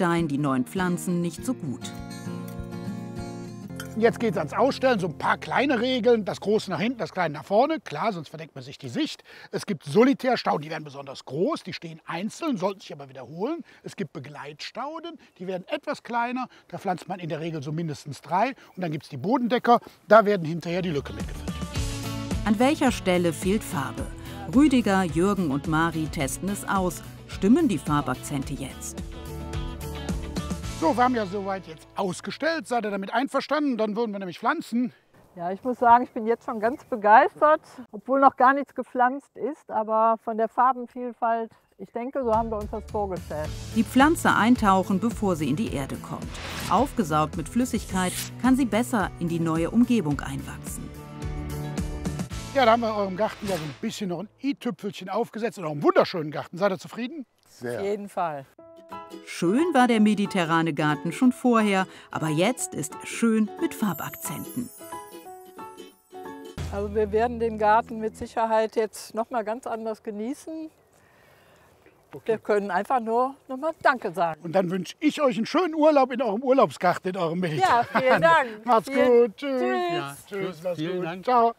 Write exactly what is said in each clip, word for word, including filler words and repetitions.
gedeihen die neuen Pflanzen nicht so gut. Jetzt geht es ans Ausstellen, so ein paar kleine Regeln, das Große nach hinten, das Kleine nach vorne, klar, sonst verdeckt man sich die Sicht. Es gibt Solitärstauden, die werden besonders groß, die stehen einzeln, sollten sich aber wiederholen. Es gibt Begleitstauden, die werden etwas kleiner, da pflanzt man in der Regel so mindestens drei. Und dann gibt es die Bodendecker, da werden hinterher die Lücke mitgefüllt. An welcher Stelle fehlt Farbe? Rüdiger, Jürgen und Mari testen es aus. Stimmen die Farbakzente jetzt? So, wir haben ja soweit jetzt ausgestellt. Seid ihr damit einverstanden? Dann würden wir nämlich pflanzen. Ja, ich muss sagen, ich bin jetzt schon ganz begeistert, obwohl noch gar nichts gepflanzt ist, aber von der Farbenvielfalt, ich denke, so haben wir uns das vorgestellt. Die Pflanze eintauchen, bevor sie in die Erde kommt. Aufgesaugt mit Flüssigkeit kann sie besser in die neue Umgebung einwachsen. Ja, da haben wir in eurem Garten ja so ein bisschen noch ein i-Tüpfelchen aufgesetzt und auch einen wunderschönen Garten. Seid ihr zufrieden? Sehr. Auf jeden Fall. Schön war der mediterrane Garten schon vorher, aber jetzt ist er schön mit Farbakzenten. Also wir werden den Garten mit Sicherheit jetzt noch mal ganz anders genießen. Okay. Wir können einfach nur noch mal Danke sagen. Und dann wünsche ich euch einen schönen Urlaub in eurem Urlaubsgarten, in eurem Mediterran. Ja, vielen Dank. Macht's vielen, gut. Tschüss. Tschüss. Ja, tschüss. Macht's Vielen gut. Dank. Ciao.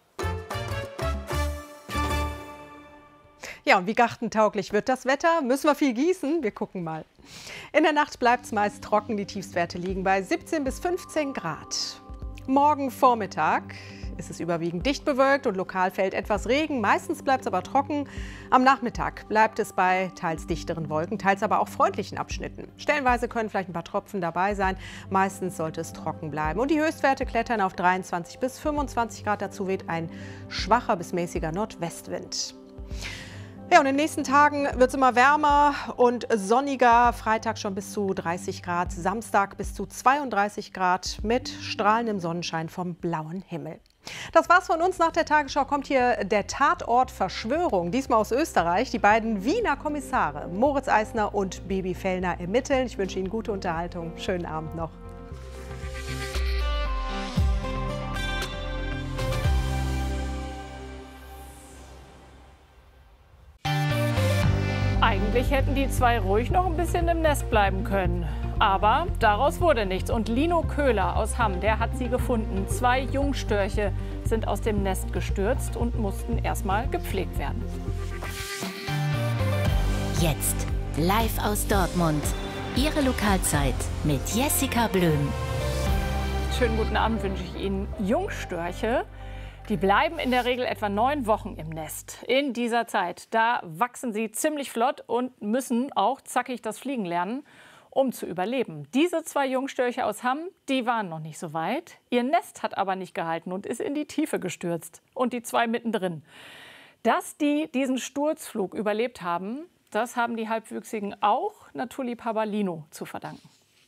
Ja, und wie gartentauglich wird das Wetter? Müssen wir viel gießen? Wir gucken mal. In der Nacht bleibt es meist trocken. Die Tiefstwerte liegen bei siebzehn bis fünfzehn Grad. Morgen Vormittag ist es überwiegend dicht bewölkt und lokal fällt etwas Regen. Meistens bleibt es aber trocken. Am Nachmittag bleibt es bei teils dichteren Wolken, teils aber auch freundlichen Abschnitten. Stellenweise können vielleicht ein paar Tropfen dabei sein. Meistens sollte es trocken bleiben. Und die Höchstwerte klettern auf dreiundzwanzig bis fünfundzwanzig Grad. Dazu weht ein schwacher bis mäßiger Nordwestwind. Ja, und in den nächsten Tagen wird es immer wärmer und sonniger. Freitag schon bis zu dreißig Grad, Samstag bis zu zweiunddreißig Grad mit strahlendem Sonnenschein vom blauen Himmel. Das war's von uns. Nach der Tagesschau kommt hier der Tatort Verschwörung, diesmal aus Österreich. Die beiden Wiener Kommissare Moritz Eisner und Bibi Fellner ermitteln. Ich wünsche Ihnen gute Unterhaltung. Schönen Abend noch. Eigentlich hätten die zwei ruhig noch ein bisschen im Nest bleiben können. Aber daraus wurde nichts. Und Lino Köhler aus Hamm, der hat sie gefunden. Zwei Jungstörche sind aus dem Nest gestürzt und mussten erstmal gepflegt werden. Jetzt live aus Dortmund. Ihre Lokalzeit mit Jessica Blöm. Schönen guten Abend wünsche ich Ihnen. Jungstörche, die bleiben in der Regel etwa neun Wochen im Nest. In dieser Zeit, da wachsen sie ziemlich flott und müssen auch zackig das Fliegen lernen, um zu überleben. Diese zwei Jungstörche aus Hamm, die waren noch nicht so weit. Ihr Nest hat aber nicht gehalten und ist in die Tiefe gestürzt. Und die zwei mittendrin. Dass die diesen Sturzflug überlebt haben, das haben die Halbwüchsigen auch Naturliebhaber Lino zu verdanken.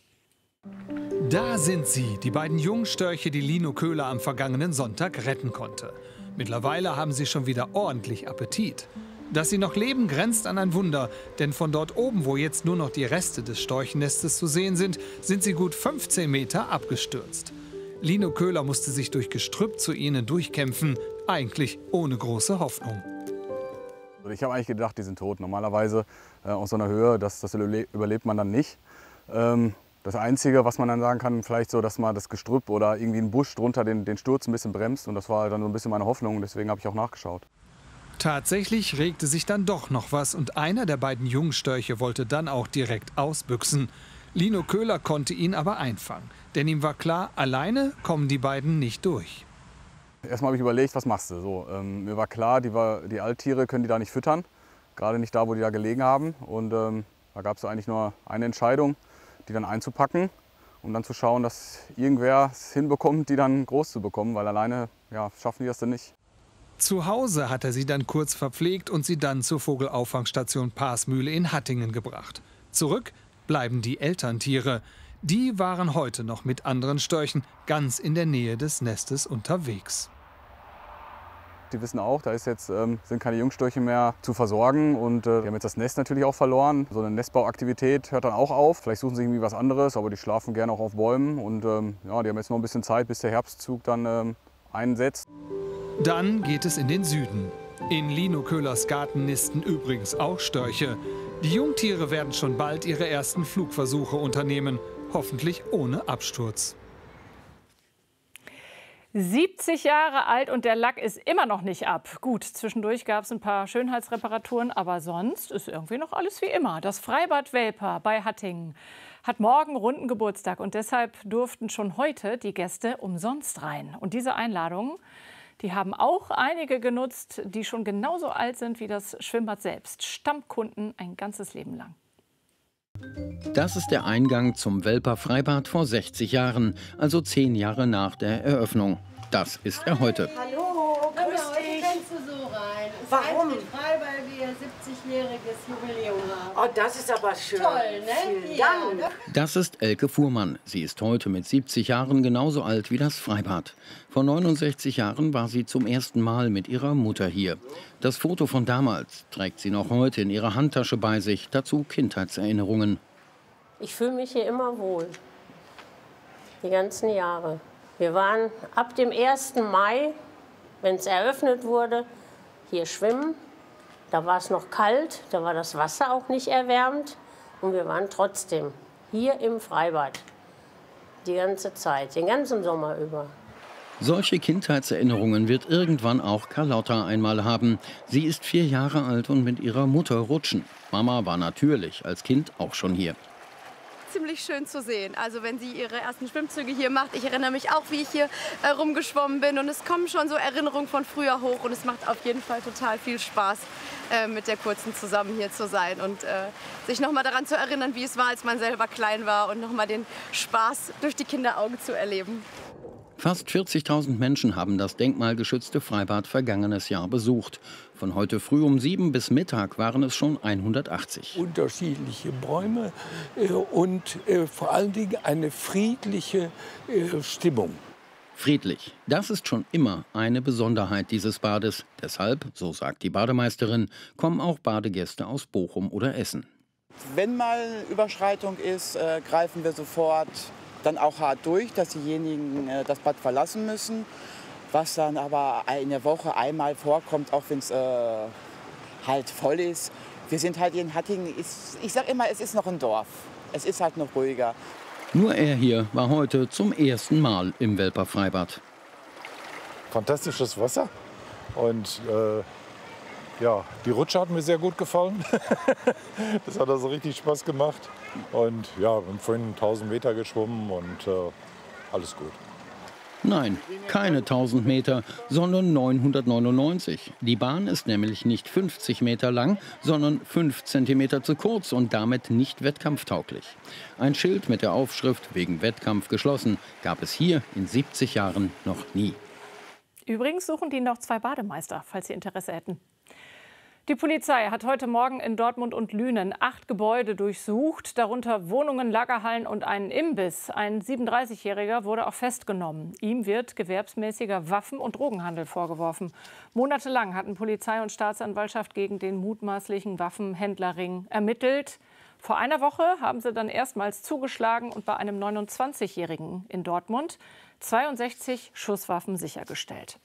Da sind sie, die beiden Jungstörche, die Lino Köhler am vergangenen Sonntag retten konnte. Mittlerweile haben sie schon wieder ordentlich Appetit. Dass sie noch leben, grenzt an ein Wunder, denn von dort oben, wo jetzt nur noch die Reste des Storchennestes zu sehen sind, sind sie gut fünfzehn Meter abgestürzt. Lino Köhler musste sich durch Gestrüpp zu ihnen durchkämpfen, eigentlich ohne große Hoffnung. Ich habe eigentlich gedacht, die sind tot. Normalerweise äh, aus so einer Höhe, das, das überlebt man dann nicht. Ähm, Das Einzige, was man dann sagen kann, vielleicht so, dass mal das Gestrüpp oder irgendwie ein Busch drunter den, den Sturz ein bisschen bremst. Und das war dann so ein bisschen meine Hoffnung. Deswegen habe ich auch nachgeschaut. Tatsächlich regte sich dann doch noch was. Und einer der beiden Jungstörche wollte dann auch direkt ausbüchsen. Lino Köhler konnte ihn aber einfangen. Denn ihm war klar, alleine kommen die beiden nicht durch. Erstmal habe ich überlegt, was machst du? So, ähm, mir war klar, die, war, die Alttiere können die da nicht füttern. Gerade nicht da, wo die da gelegen haben. Und ähm, da gab es eigentlich nur eine Entscheidung, die dann einzupacken und dann zu schauen, dass irgendwer es hinbekommt, die dann groß zu bekommen, weil alleine ja, schaffen die das dann nicht. Zu Hause hat er sie dann kurz verpflegt und sie dann zur Vogelauffangstation Paasmühle in Hattingen gebracht. Zurück bleiben die Elterntiere. Die waren heute noch mit anderen Störchen ganz in der Nähe des Nestes unterwegs. Die wissen auch, da ist jetzt, ähm, sind keine Jungstörche mehr zu versorgen und äh, die haben jetzt das Nest natürlich auch verloren. So eine Nestbauaktivität hört dann auch auf. Vielleicht suchen sie irgendwie was anderes, aber die schlafen gerne auch auf Bäumen. Und ähm, ja, die haben jetzt noch ein bisschen Zeit, bis der Herbstzug dann ähm, einsetzt. Dann geht es in den Süden. In Lino Köhlers Garten nisten übrigens auch Störche. Die Jungtiere werden schon bald ihre ersten Flugversuche unternehmen, hoffentlich ohne Absturz. siebzig Jahre alt und der Lack ist immer noch nicht ab. Gut, zwischendurch gab es ein paar Schönheitsreparaturen, aber sonst ist irgendwie noch alles wie immer. Das Freibad Welper bei Hattingen hat morgen runden Geburtstag und deshalb durften schon heute die Gäste umsonst rein. Und diese Einladungen, die haben auch einige genutzt, die schon genauso alt sind wie das Schwimmbad selbst. Stammkunden ein ganzes Leben lang. Das ist der Eingang zum Welper Freibad vor sechzig Jahren, also zehn Jahre nach der Eröffnung. Das ist er heute. Hallo, grüß dich. Kannst du so rein. Es Warum? ist frei, weil wir siebzigjähriges Jubiläum haben. Oh, das ist aber schön. Toll, ne? Vielen Ja. Dank. Das ist Elke Fuhrmann. Sie ist heute mit siebzig Jahren genauso alt wie das Freibad. Vor neunundsechzig Jahren war sie zum ersten Mal mit ihrer Mutter hier. Das Foto von damals trägt sie noch heute in ihrer Handtasche bei sich. Dazu Kindheitserinnerungen. Ich fühle mich hier immer wohl. Die ganzen Jahre. Wir waren ab dem ersten Mai, wenn es eröffnet wurde, hier schwimmen. Da war es noch kalt, da war das Wasser auch nicht erwärmt. Und wir waren trotzdem hier im Freibad die ganze Zeit, den ganzen Sommer über. Solche Kindheitserinnerungen wird irgendwann auch Carlotta einmal haben. Sie ist vier Jahre alt und mit ihrer Mutter rutschen. Mama war natürlich als Kind auch schon hier. Ziemlich schön zu sehen. Also wenn sie ihre ersten Schwimmzüge hier macht. Ich erinnere mich auch, wie ich hier äh, rumgeschwommen bin. Und es kommen schon so Erinnerungen von früher hoch. Und es macht auf jeden Fall total viel Spaß, äh, mit der Kurzen zusammen hier zu sein. Und äh, sich noch mal daran zu erinnern, wie es war, als man selber klein war. Und noch mal den Spaß durch die Kinderaugen zu erleben. Fast vierzigtausend Menschen haben das denkmalgeschützte Freibad vergangenes Jahr besucht. Von heute früh um sieben bis Mittag waren es schon hundertachtzig. Unterschiedliche Bäume äh, und äh, vor allen Dingen eine friedliche äh, Stimmung. Friedlich, das ist schon immer eine Besonderheit dieses Bades. Deshalb, so sagt die Bademeisterin, kommen auch Badegäste aus Bochum oder Essen. Wenn mal Überschreitung ist, äh, greifen wir sofort dann auch hart durch, dass diejenigen äh, das Bad verlassen müssen. Was dann aber in der Woche einmal vorkommt, auch wenn es äh, halt voll ist. Wir sind halt hier in Hattingen, ist, ich sag immer, es ist noch ein Dorf. Es ist halt noch ruhiger. Nur er hier war heute zum ersten Mal im Welper Freibad. Fantastisches Wasser und äh, ja, die Rutsche hat mir sehr gut gefallen. Das hat also richtig Spaß gemacht. Und ja, wir haben vorhin tausend Meter geschwommen und äh, alles gut. Nein, keine tausend Meter, sondern neunhundertneunundneunzig. Die Bahn ist nämlich nicht fünfzig Meter lang, sondern fünf Zentimeter zu kurz und damit nicht wettkampftauglich. Ein Schild mit der Aufschrift "Wegen Wettkampf geschlossen" gab es hier in siebzig Jahren noch nie. Übrigens suchen die noch zwei Bademeister, falls Sie Interesse hätten. Die Polizei hat heute Morgen in Dortmund und Lünen acht Gebäude durchsucht, darunter Wohnungen, Lagerhallen und einen Imbiss. Ein siebenunddreißigjähriger wurde auch festgenommen. Ihm wird gewerbsmäßiger Waffen- und Drogenhandel vorgeworfen. Monatelang hatten Polizei und Staatsanwaltschaft gegen den mutmaßlichen Waffenhändlerring ermittelt. Vor einer Woche haben sie dann erstmals zugeschlagen und bei einem neunundzwanzigjährigen in Dortmund zweiundsechzig Schusswaffen sichergestellt.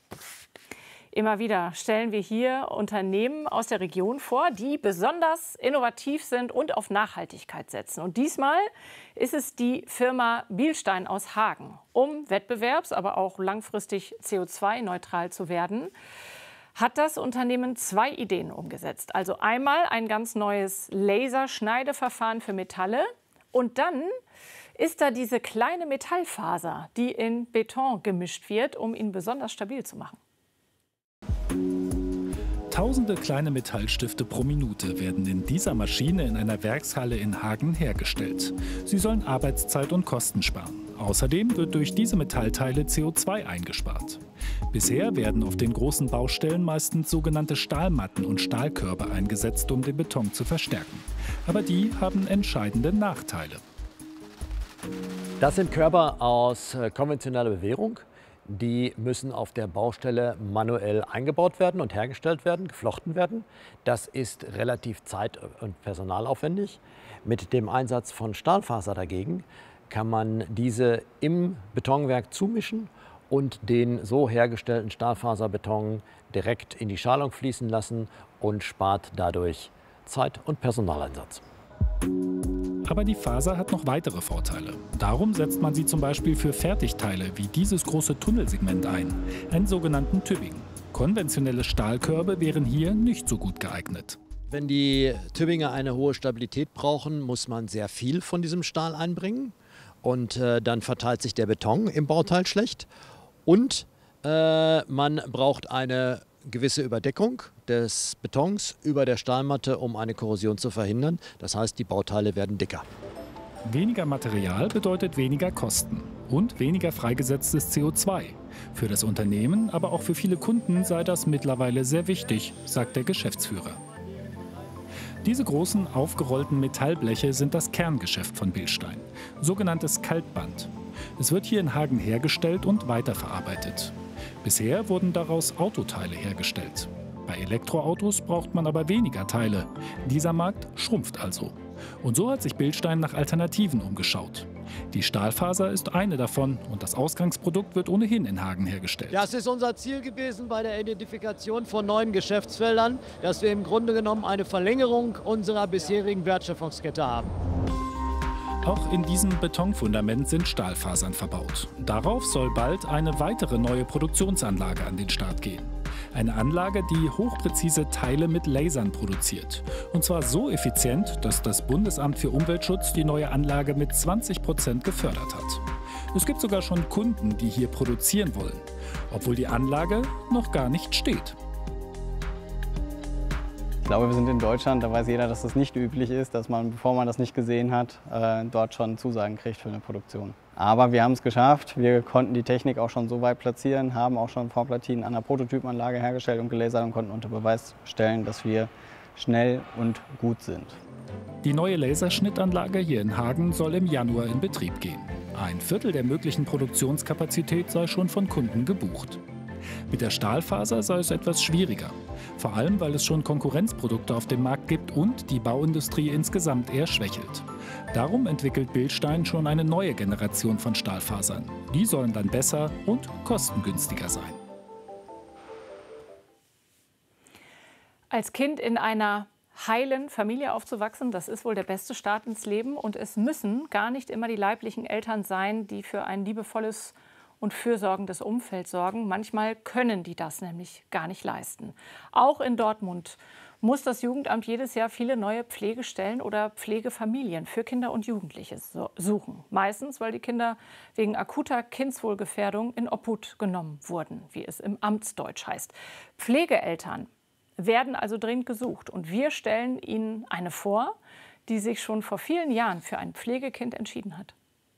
Immer wieder stellen wir hier Unternehmen aus der Region vor, die besonders innovativ sind und auf Nachhaltigkeit setzen. Und diesmal ist es die Firma Bielstein aus Hagen. Um wettbewerbs-, aber auch langfristig C O zwei neutral zu werden, hat das Unternehmen zwei Ideen umgesetzt. Also einmal ein ganz neues Laserschneideverfahren für Metalle und dann ist da diese kleine Metallfaser, die in Beton gemischt wird, um ihn besonders stabil zu machen. Tausende kleine Metallstifte pro Minute werden in dieser Maschine in einer Werkshalle in Hagen hergestellt. Sie sollen Arbeitszeit und Kosten sparen. Außerdem wird durch diese Metallteile C O zwei eingespart. Bisher werden auf den großen Baustellen meistens sogenannte Stahlmatten und Stahlkörbe eingesetzt, um den Beton zu verstärken. Aber die haben entscheidende Nachteile. Das sind Körper aus äh, konventioneller Bewehrung. Die müssen auf der Baustelle manuell eingebaut werden und hergestellt werden, geflochten werden. Das ist relativ zeit- und personalaufwendig. Mit dem Einsatz von Stahlfaser dagegen kann man diese im Betonwerk zumischen und den so hergestellten Stahlfaserbeton direkt in die Schalung fließen lassen und spart dadurch Arbeitszeit und Personaleinsatz. Aber die Faser hat noch weitere Vorteile. Darum setzt man sie zum Beispiel für Fertigteile wie dieses große Tunnelsegment ein, einen sogenannten Tübing. Konventionelle Stahlkörbe wären hier nicht so gut geeignet. Wenn die Tübinger eine hohe Stabilität brauchen, muss man sehr viel von diesem Stahl einbringen. Und äh, dann verteilt sich der Beton im Bauteil schlecht. Und äh, man braucht eine gewisse Überdeckung des Betons über der Stahlmatte, um eine Korrosion zu verhindern. Das heißt, die Bauteile werden dicker. Weniger Material bedeutet weniger Kosten und weniger freigesetztes C O zwei. Für das Unternehmen, aber auch für viele Kunden sei das mittlerweile sehr wichtig, sagt der Geschäftsführer. Diese großen, aufgerollten Metallbleche sind das Kerngeschäft von Bilstein, sogenanntes Kaltband. Es wird hier in Hagen hergestellt und weiterverarbeitet. Bisher wurden daraus Autoteile hergestellt. Bei Elektroautos braucht man aber weniger Teile. Dieser Markt schrumpft also. Und so hat sich Bilstein nach Alternativen umgeschaut. Die Stahlfaser ist eine davon und das Ausgangsprodukt wird ohnehin in Hagen hergestellt. Das ist unser Ziel gewesen bei der Identifikation von neuen Geschäftsfeldern, dass wir im Grunde genommen eine Verlängerung unserer bisherigen Wertschöpfungskette haben. Auch in diesem Betonfundament sind Stahlfasern verbaut. Darauf soll bald eine weitere neue Produktionsanlage an den Start gehen. Eine Anlage, die hochpräzise Teile mit Lasern produziert. Und zwar so effizient, dass das Bundesamt für Umweltschutz die neue Anlage mit zwanzig Prozent gefördert hat. Es gibt sogar schon Kunden, die hier produzieren wollen, obwohl die Anlage noch gar nicht steht. Ich glaube, wir sind in Deutschland, da weiß jeder, dass das nicht üblich ist, dass man, bevor man das nicht gesehen hat, äh, dort schon Zusagen kriegt für eine Produktion. Aber wir haben es geschafft, wir konnten die Technik auch schon so weit platzieren, haben auch schon Vorplatinen an der Prototypenanlage hergestellt und gelasert und konnten unter Beweis stellen, dass wir schnell und gut sind. Die neue Laserschnittanlage hier in Hagen soll im Januar in Betrieb gehen. Ein Viertel der möglichen Produktionskapazität sei schon von Kunden gebucht. Mit der Stahlfaser sei es etwas schwieriger. Vor allem, weil es schon Konkurrenzprodukte auf dem Markt gibt und die Bauindustrie insgesamt eher schwächelt. Darum entwickelt Bilstein schon eine neue Generation von Stahlfasern. Die sollen dann besser und kostengünstiger sein. Als Kind in einer heilen Familie aufzuwachsen, das ist wohl der beste Start ins Leben. Und es müssen gar nicht immer die leiblichen Eltern sein, die für ein liebevolles und fürsorgendes Umfeld sorgen. Manchmal können die das nämlich gar nicht leisten. Auch in Dortmund muss das Jugendamt jedes Jahr viele neue Pflegestellen oder Pflegefamilien für Kinder und Jugendliche suchen. Meistens, weil die Kinder wegen akuter Kindswohlgefährdung in Obhut genommen wurden, wie es im Amtsdeutsch heißt. Pflegeeltern werden also dringend gesucht. Und wir stellen Ihnen eine vor, die sich schon vor vielen Jahren für ein Pflegekind entschieden hat.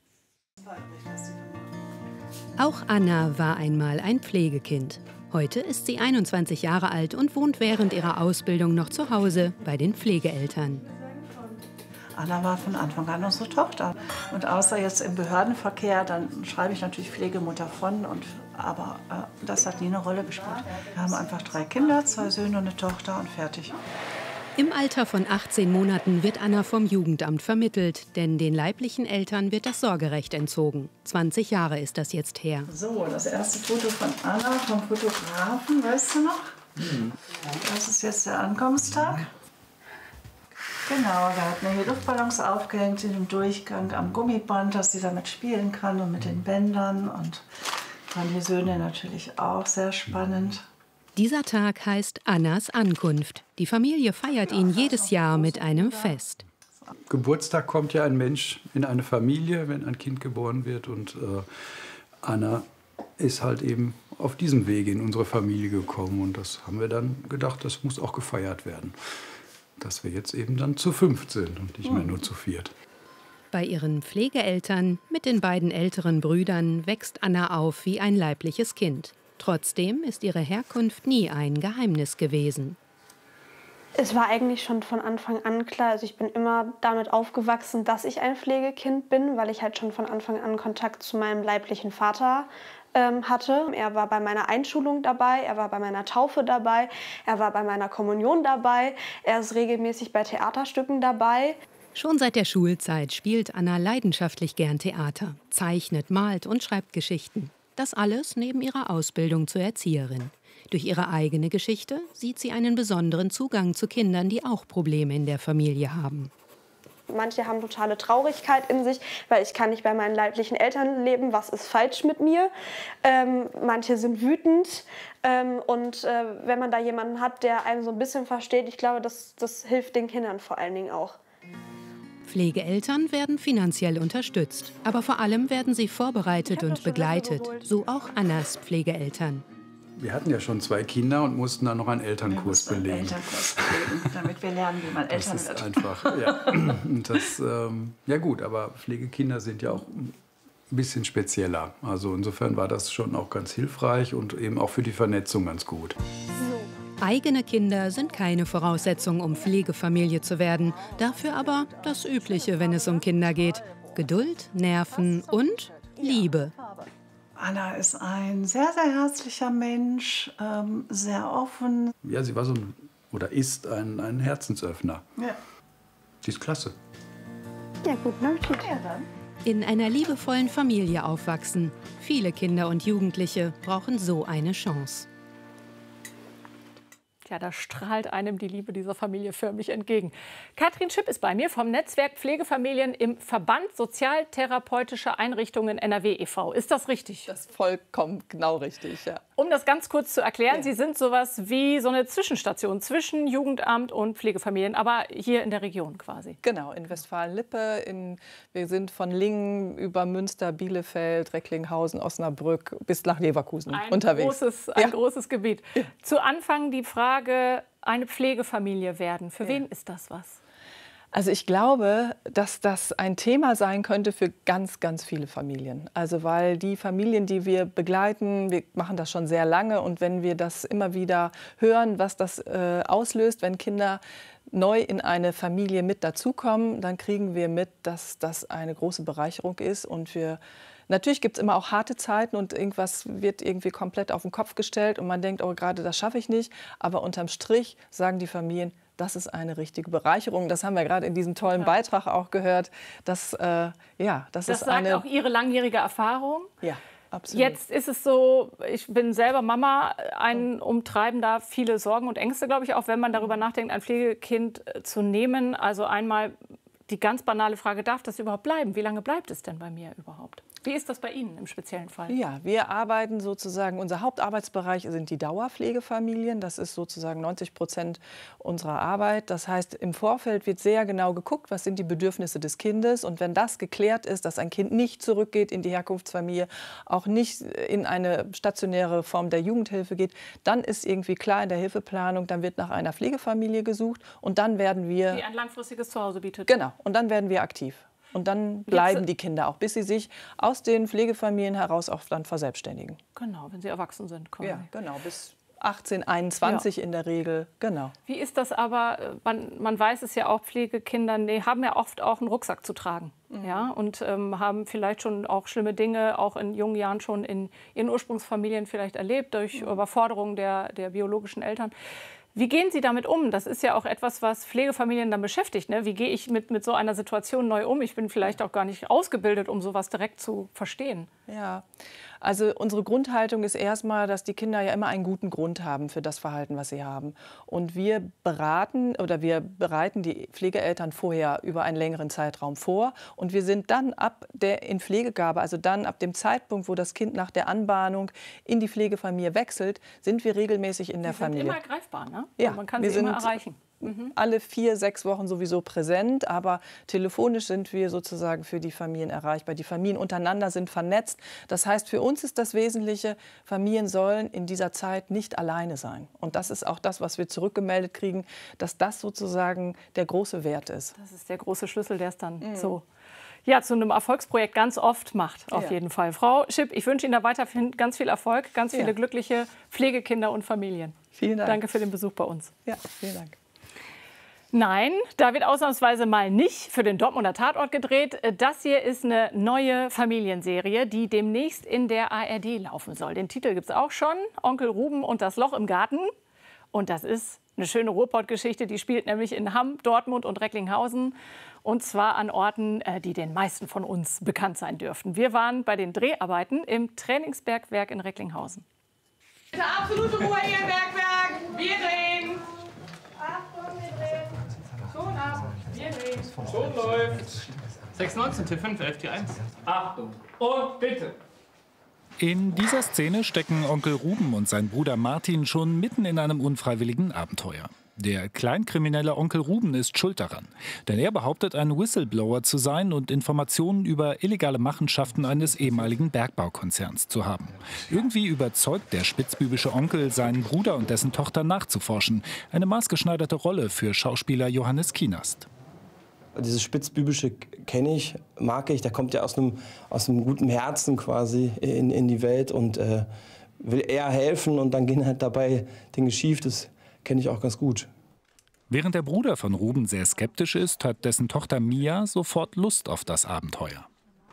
Auch Anna war einmal ein Pflegekind. Heute ist sie einundzwanzig Jahre alt und wohnt während ihrer Ausbildung noch zu Hause bei den Pflegeeltern. Anna war von Anfang an unsere Tochter. Und außer jetzt im Behördenverkehr, dann schreibe ich natürlich Pflegemutter von. Und, aber äh, das hat nie eine Rolle gespielt. Wir haben einfach drei Kinder, zwei Söhne und eine Tochter und fertig. Im Alter von achtzehn Monaten wird Anna vom Jugendamt vermittelt, denn den leiblichen Eltern wird das Sorgerecht entzogen. zwanzig Jahre ist das jetzt her. So, das erste Foto von Anna vom Fotografen, weißt du noch? Mhm. Das ist jetzt der Ankommenstag. Genau, wir hatten hier Luftballons aufgehängt in dem Durchgang am Gummiband, dass sie damit spielen kann und mit den Bändern. Und waren die Söhne natürlich auch sehr spannend. Dieser Tag heißt Annas Ankunft. Die Familie feiert ihn jedes Jahr mit einem Fest. Geburtstag kommt ja ein Mensch in eine Familie, wenn ein Kind geboren wird. Und äh, Anna ist halt eben auf diesem Wege in unsere Familie gekommen. Und das haben wir dann gedacht, das muss auch gefeiert werden. Dass wir jetzt eben dann zu fünft sind und nicht mehr nur zu viert. Bei ihren Pflegeeltern mit den beiden älteren Brüdern wächst Anna auf wie ein leibliches Kind. Trotzdem ist ihre Herkunft nie ein Geheimnis gewesen. Es war eigentlich schon von Anfang an klar, also ich bin immer damit aufgewachsen, dass ich ein Pflegekind bin, weil ich halt schon von Anfang an Kontakt zu meinem leiblichen Vater ähm, hatte. Er war bei meiner Einschulung dabei, er war bei meiner Taufe dabei, er war bei meiner Kommunion dabei, er ist regelmäßig bei Theaterstücken dabei. Schon seit der Schulzeit spielt Anna leidenschaftlich gern Theater, zeichnet, malt und schreibt Geschichten. Das alles neben ihrer Ausbildung zur Erzieherin. Durch ihre eigene Geschichte sieht sie einen besonderen Zugang zu Kindern, die auch Probleme in der Familie haben. Manche haben totale Traurigkeit in sich, weil ich kann nicht bei meinen leiblichen Eltern leben, was ist falsch mit mir. Ähm, manche sind wütend ähm, und äh, wenn man da jemanden hat, der einen so ein bisschen versteht, ich glaube, das, das hilft den Kindern vor allen Dingen auch. Pflegeeltern werden finanziell unterstützt, aber vor allem werden sie vorbereitet und begleitet, so auch Annas Pflegeeltern. Wir hatten ja schon zwei Kinder und mussten dann noch einen Elternkurs wir belegen. Einen Elternkurs belegen, damit wir lernen, wie man Eltern das ist wird. Einfach, ja. Und das, ähm, ja gut, aber Pflegekinder sind ja auch ein bisschen spezieller. Also insofern war das schon auch ganz hilfreich und eben auch für die Vernetzung ganz gut. Eigene Kinder sind keine Voraussetzung, um Pflegefamilie zu werden. Dafür aber das Übliche, wenn es um Kinder geht. Geduld, Nerven und Liebe. Anna ist ein sehr, sehr herzlicher Mensch, ähm, sehr offen. Ja, sie war so ein, oder ist ein, ein Herzensöffner. Ja. Die ist klasse. Ja, gut, ne? Ja, dann. In einer liebevollen Familie aufwachsen. Viele Kinder und Jugendliche brauchen so eine Chance. Ja, da strahlt einem die Liebe dieser Familie förmlich entgegen. Katrin Schipp ist bei mir vom Netzwerk Pflegefamilien im Verband Sozialtherapeutische Einrichtungen N R W e V Ist das richtig? Das ist vollkommen genau richtig, ja. Um das ganz kurz zu erklären, Ja. Sie sind sowas wie so eine Zwischenstation zwischen Jugendamt und Pflegefamilien, aber hier in der Region quasi. Genau, in Westfalen-Lippe. In, wir sind von Lingen über Münster, Bielefeld, Recklinghausen, Osnabrück bis nach Leverkusen Ein unterwegs. Großes, ein Ja. großes Gebiet. Zu Anfang die Frage, eine Pflegefamilie werden. Für wen ist das was? Also ich glaube, dass das ein Thema sein könnte für ganz, ganz viele Familien. Also weil die Familien, die wir begleiten, wir machen das schon sehr lange und wenn wir das immer wieder hören, was das äh, auslöst, wenn Kinder neu in eine Familie mit dazukommen, dann kriegen wir mit, dass das eine große Bereicherung ist und wir Natürlich gibt es immer auch harte Zeiten und irgendwas wird irgendwie komplett auf den Kopf gestellt und man denkt, oh, gerade das schaffe ich nicht. Aber unterm Strich sagen die Familien, das ist eine richtige Bereicherung. Das haben wir gerade in diesem tollen Beitrag auch gehört. Dass, äh, ja, das, Das ist sagt eine, auch Ihre langjährige Erfahrung. Ja, absolut. Jetzt ist es so, ich bin selber Mama, einen umtreiben da viele Sorgen und Ängste, glaube ich, auch wenn man darüber nachdenkt, ein Pflegekind zu nehmen. Also einmal die ganz banale Frage, darf das überhaupt bleiben? Wie lange bleibt es denn bei mir überhaupt? Wie ist das bei Ihnen im speziellen Fall? Ja, wir arbeiten sozusagen, unser Hauptarbeitsbereich sind die Dauerpflegefamilien. Das ist sozusagen neunzig Prozent unserer Arbeit. Das heißt, im Vorfeld wird sehr genau geguckt, was sind die Bedürfnisse des Kindes. Und wenn das geklärt ist, dass ein Kind nicht zurückgeht in die Herkunftsfamilie, auch nicht in eine stationäre Form der Jugendhilfe geht, dann ist irgendwie klar in der Hilfeplanung, dann wird nach einer Pflegefamilie gesucht und dann werden wir... Die ein langfristiges Zuhause bietet. Genau, und dann werden wir aktiv. Und dann bleiben die Kinder auch, bis sie sich aus den Pflegefamilien heraus auch dann verselbstständigen. Genau, wenn sie erwachsen sind. Quasi. Ja, genau, bis achtzehn, einundzwanzig ja. in der Regel, genau. Wie ist das aber, man, man weiß es ja auch, Pflegekinder nee, haben ja oft auch einen Rucksack zu tragen. Mhm. Ja, und ähm, haben vielleicht schon auch schlimme Dinge, auch in jungen Jahren schon in ihren Ursprungsfamilien vielleicht erlebt, durch mhm. Überforderung der, der biologischen Eltern. Wie gehen Sie damit um? Das ist ja auch etwas, was Pflegefamilien dann beschäftigt. Ne? Wie gehe ich mit, mit so einer Situation neu um? Ich bin vielleicht auch gar nicht ausgebildet, um sowas direkt zu verstehen. Ja, also unsere Grundhaltung ist erstmal, dass die Kinder ja immer einen guten Grund haben für das Verhalten, was sie haben. Und wir beraten oder wir bereiten die Pflegeeltern vorher über einen längeren Zeitraum vor. Und wir sind dann ab der Inpflegegabe, also dann ab dem Zeitpunkt, wo das Kind nach der Anbahnung in die Pflegefamilie wechselt, sind wir regelmäßig in der Sie sind Familie. immer greifbar, ne? Ja, also man kann wir sie immer sind erreichen. Mhm. alle vier, sechs Wochen sowieso präsent, aber telefonisch sind wir sozusagen für die Familien erreichbar. Die Familien untereinander sind vernetzt. Das heißt, für uns ist das Wesentliche, Familien sollen in dieser Zeit nicht alleine sein. Und das ist auch das, was wir zurückgemeldet kriegen, dass das sozusagen der große Wert ist. Das ist der große Schlüssel, der es dann Mhm. so ja, zu einem Erfolgsprojekt ganz oft macht, auf Ja. jeden Fall. Frau Schipp, ich wünsche Ihnen da weiterhin ganz viel Erfolg, ganz viele Ja. glückliche Pflegekinder und Familien. Vielen Dank. Danke für den Besuch bei uns. Ja, vielen Dank. Nein, da wird ausnahmsweise mal nicht für den Dortmunder Tatort gedreht. Das hier ist eine neue Familienserie, die demnächst in der A R D laufen soll. Den Titel gibt es auch schon, Onkel Ruben und das Loch im Garten. Und das ist eine schöne Ruhrpott-Geschichte, die spielt nämlich in Hamm, Dortmund und Recklinghausen. Und zwar an Orten, die den meisten von uns bekannt sein dürften. Wir waren bei den Dreharbeiten im Trainingsbergwerk in Recklinghausen. Bitte absolute Ruhe hier im Bergwerk. Wir drehen. Achtung, wir drehen. Schon ab. Wir drehen. Schon läuft. sechs neunzehn, T fünf, elf, T eins. Achtung. Und bitte. In dieser Szene stecken Onkel Ruben und sein Bruder Martin schon mitten in einem unfreiwilligen Abenteuer. Der kleinkriminelle Onkel Ruben ist schuld daran. Denn er behauptet, ein Whistleblower zu sein und Informationen über illegale Machenschaften eines ehemaligen Bergbaukonzerns zu haben. Irgendwie überzeugt der spitzbübische Onkel seinen Bruder und dessen Tochter nachzuforschen. Eine maßgeschneiderte Rolle für Schauspieler Johannes Kienast. Dieses Spitzbübische kenne ich, mag ich. Der kommt ja aus einem, aus einem guten Herzen quasi in, in die Welt und äh, will eher helfen. Und dann gehen halt dabei Dinge schief. Das kenne ich auch ganz gut. Während der Bruder von Ruben sehr skeptisch ist, hat dessen Tochter Mia sofort Lust auf das Abenteuer.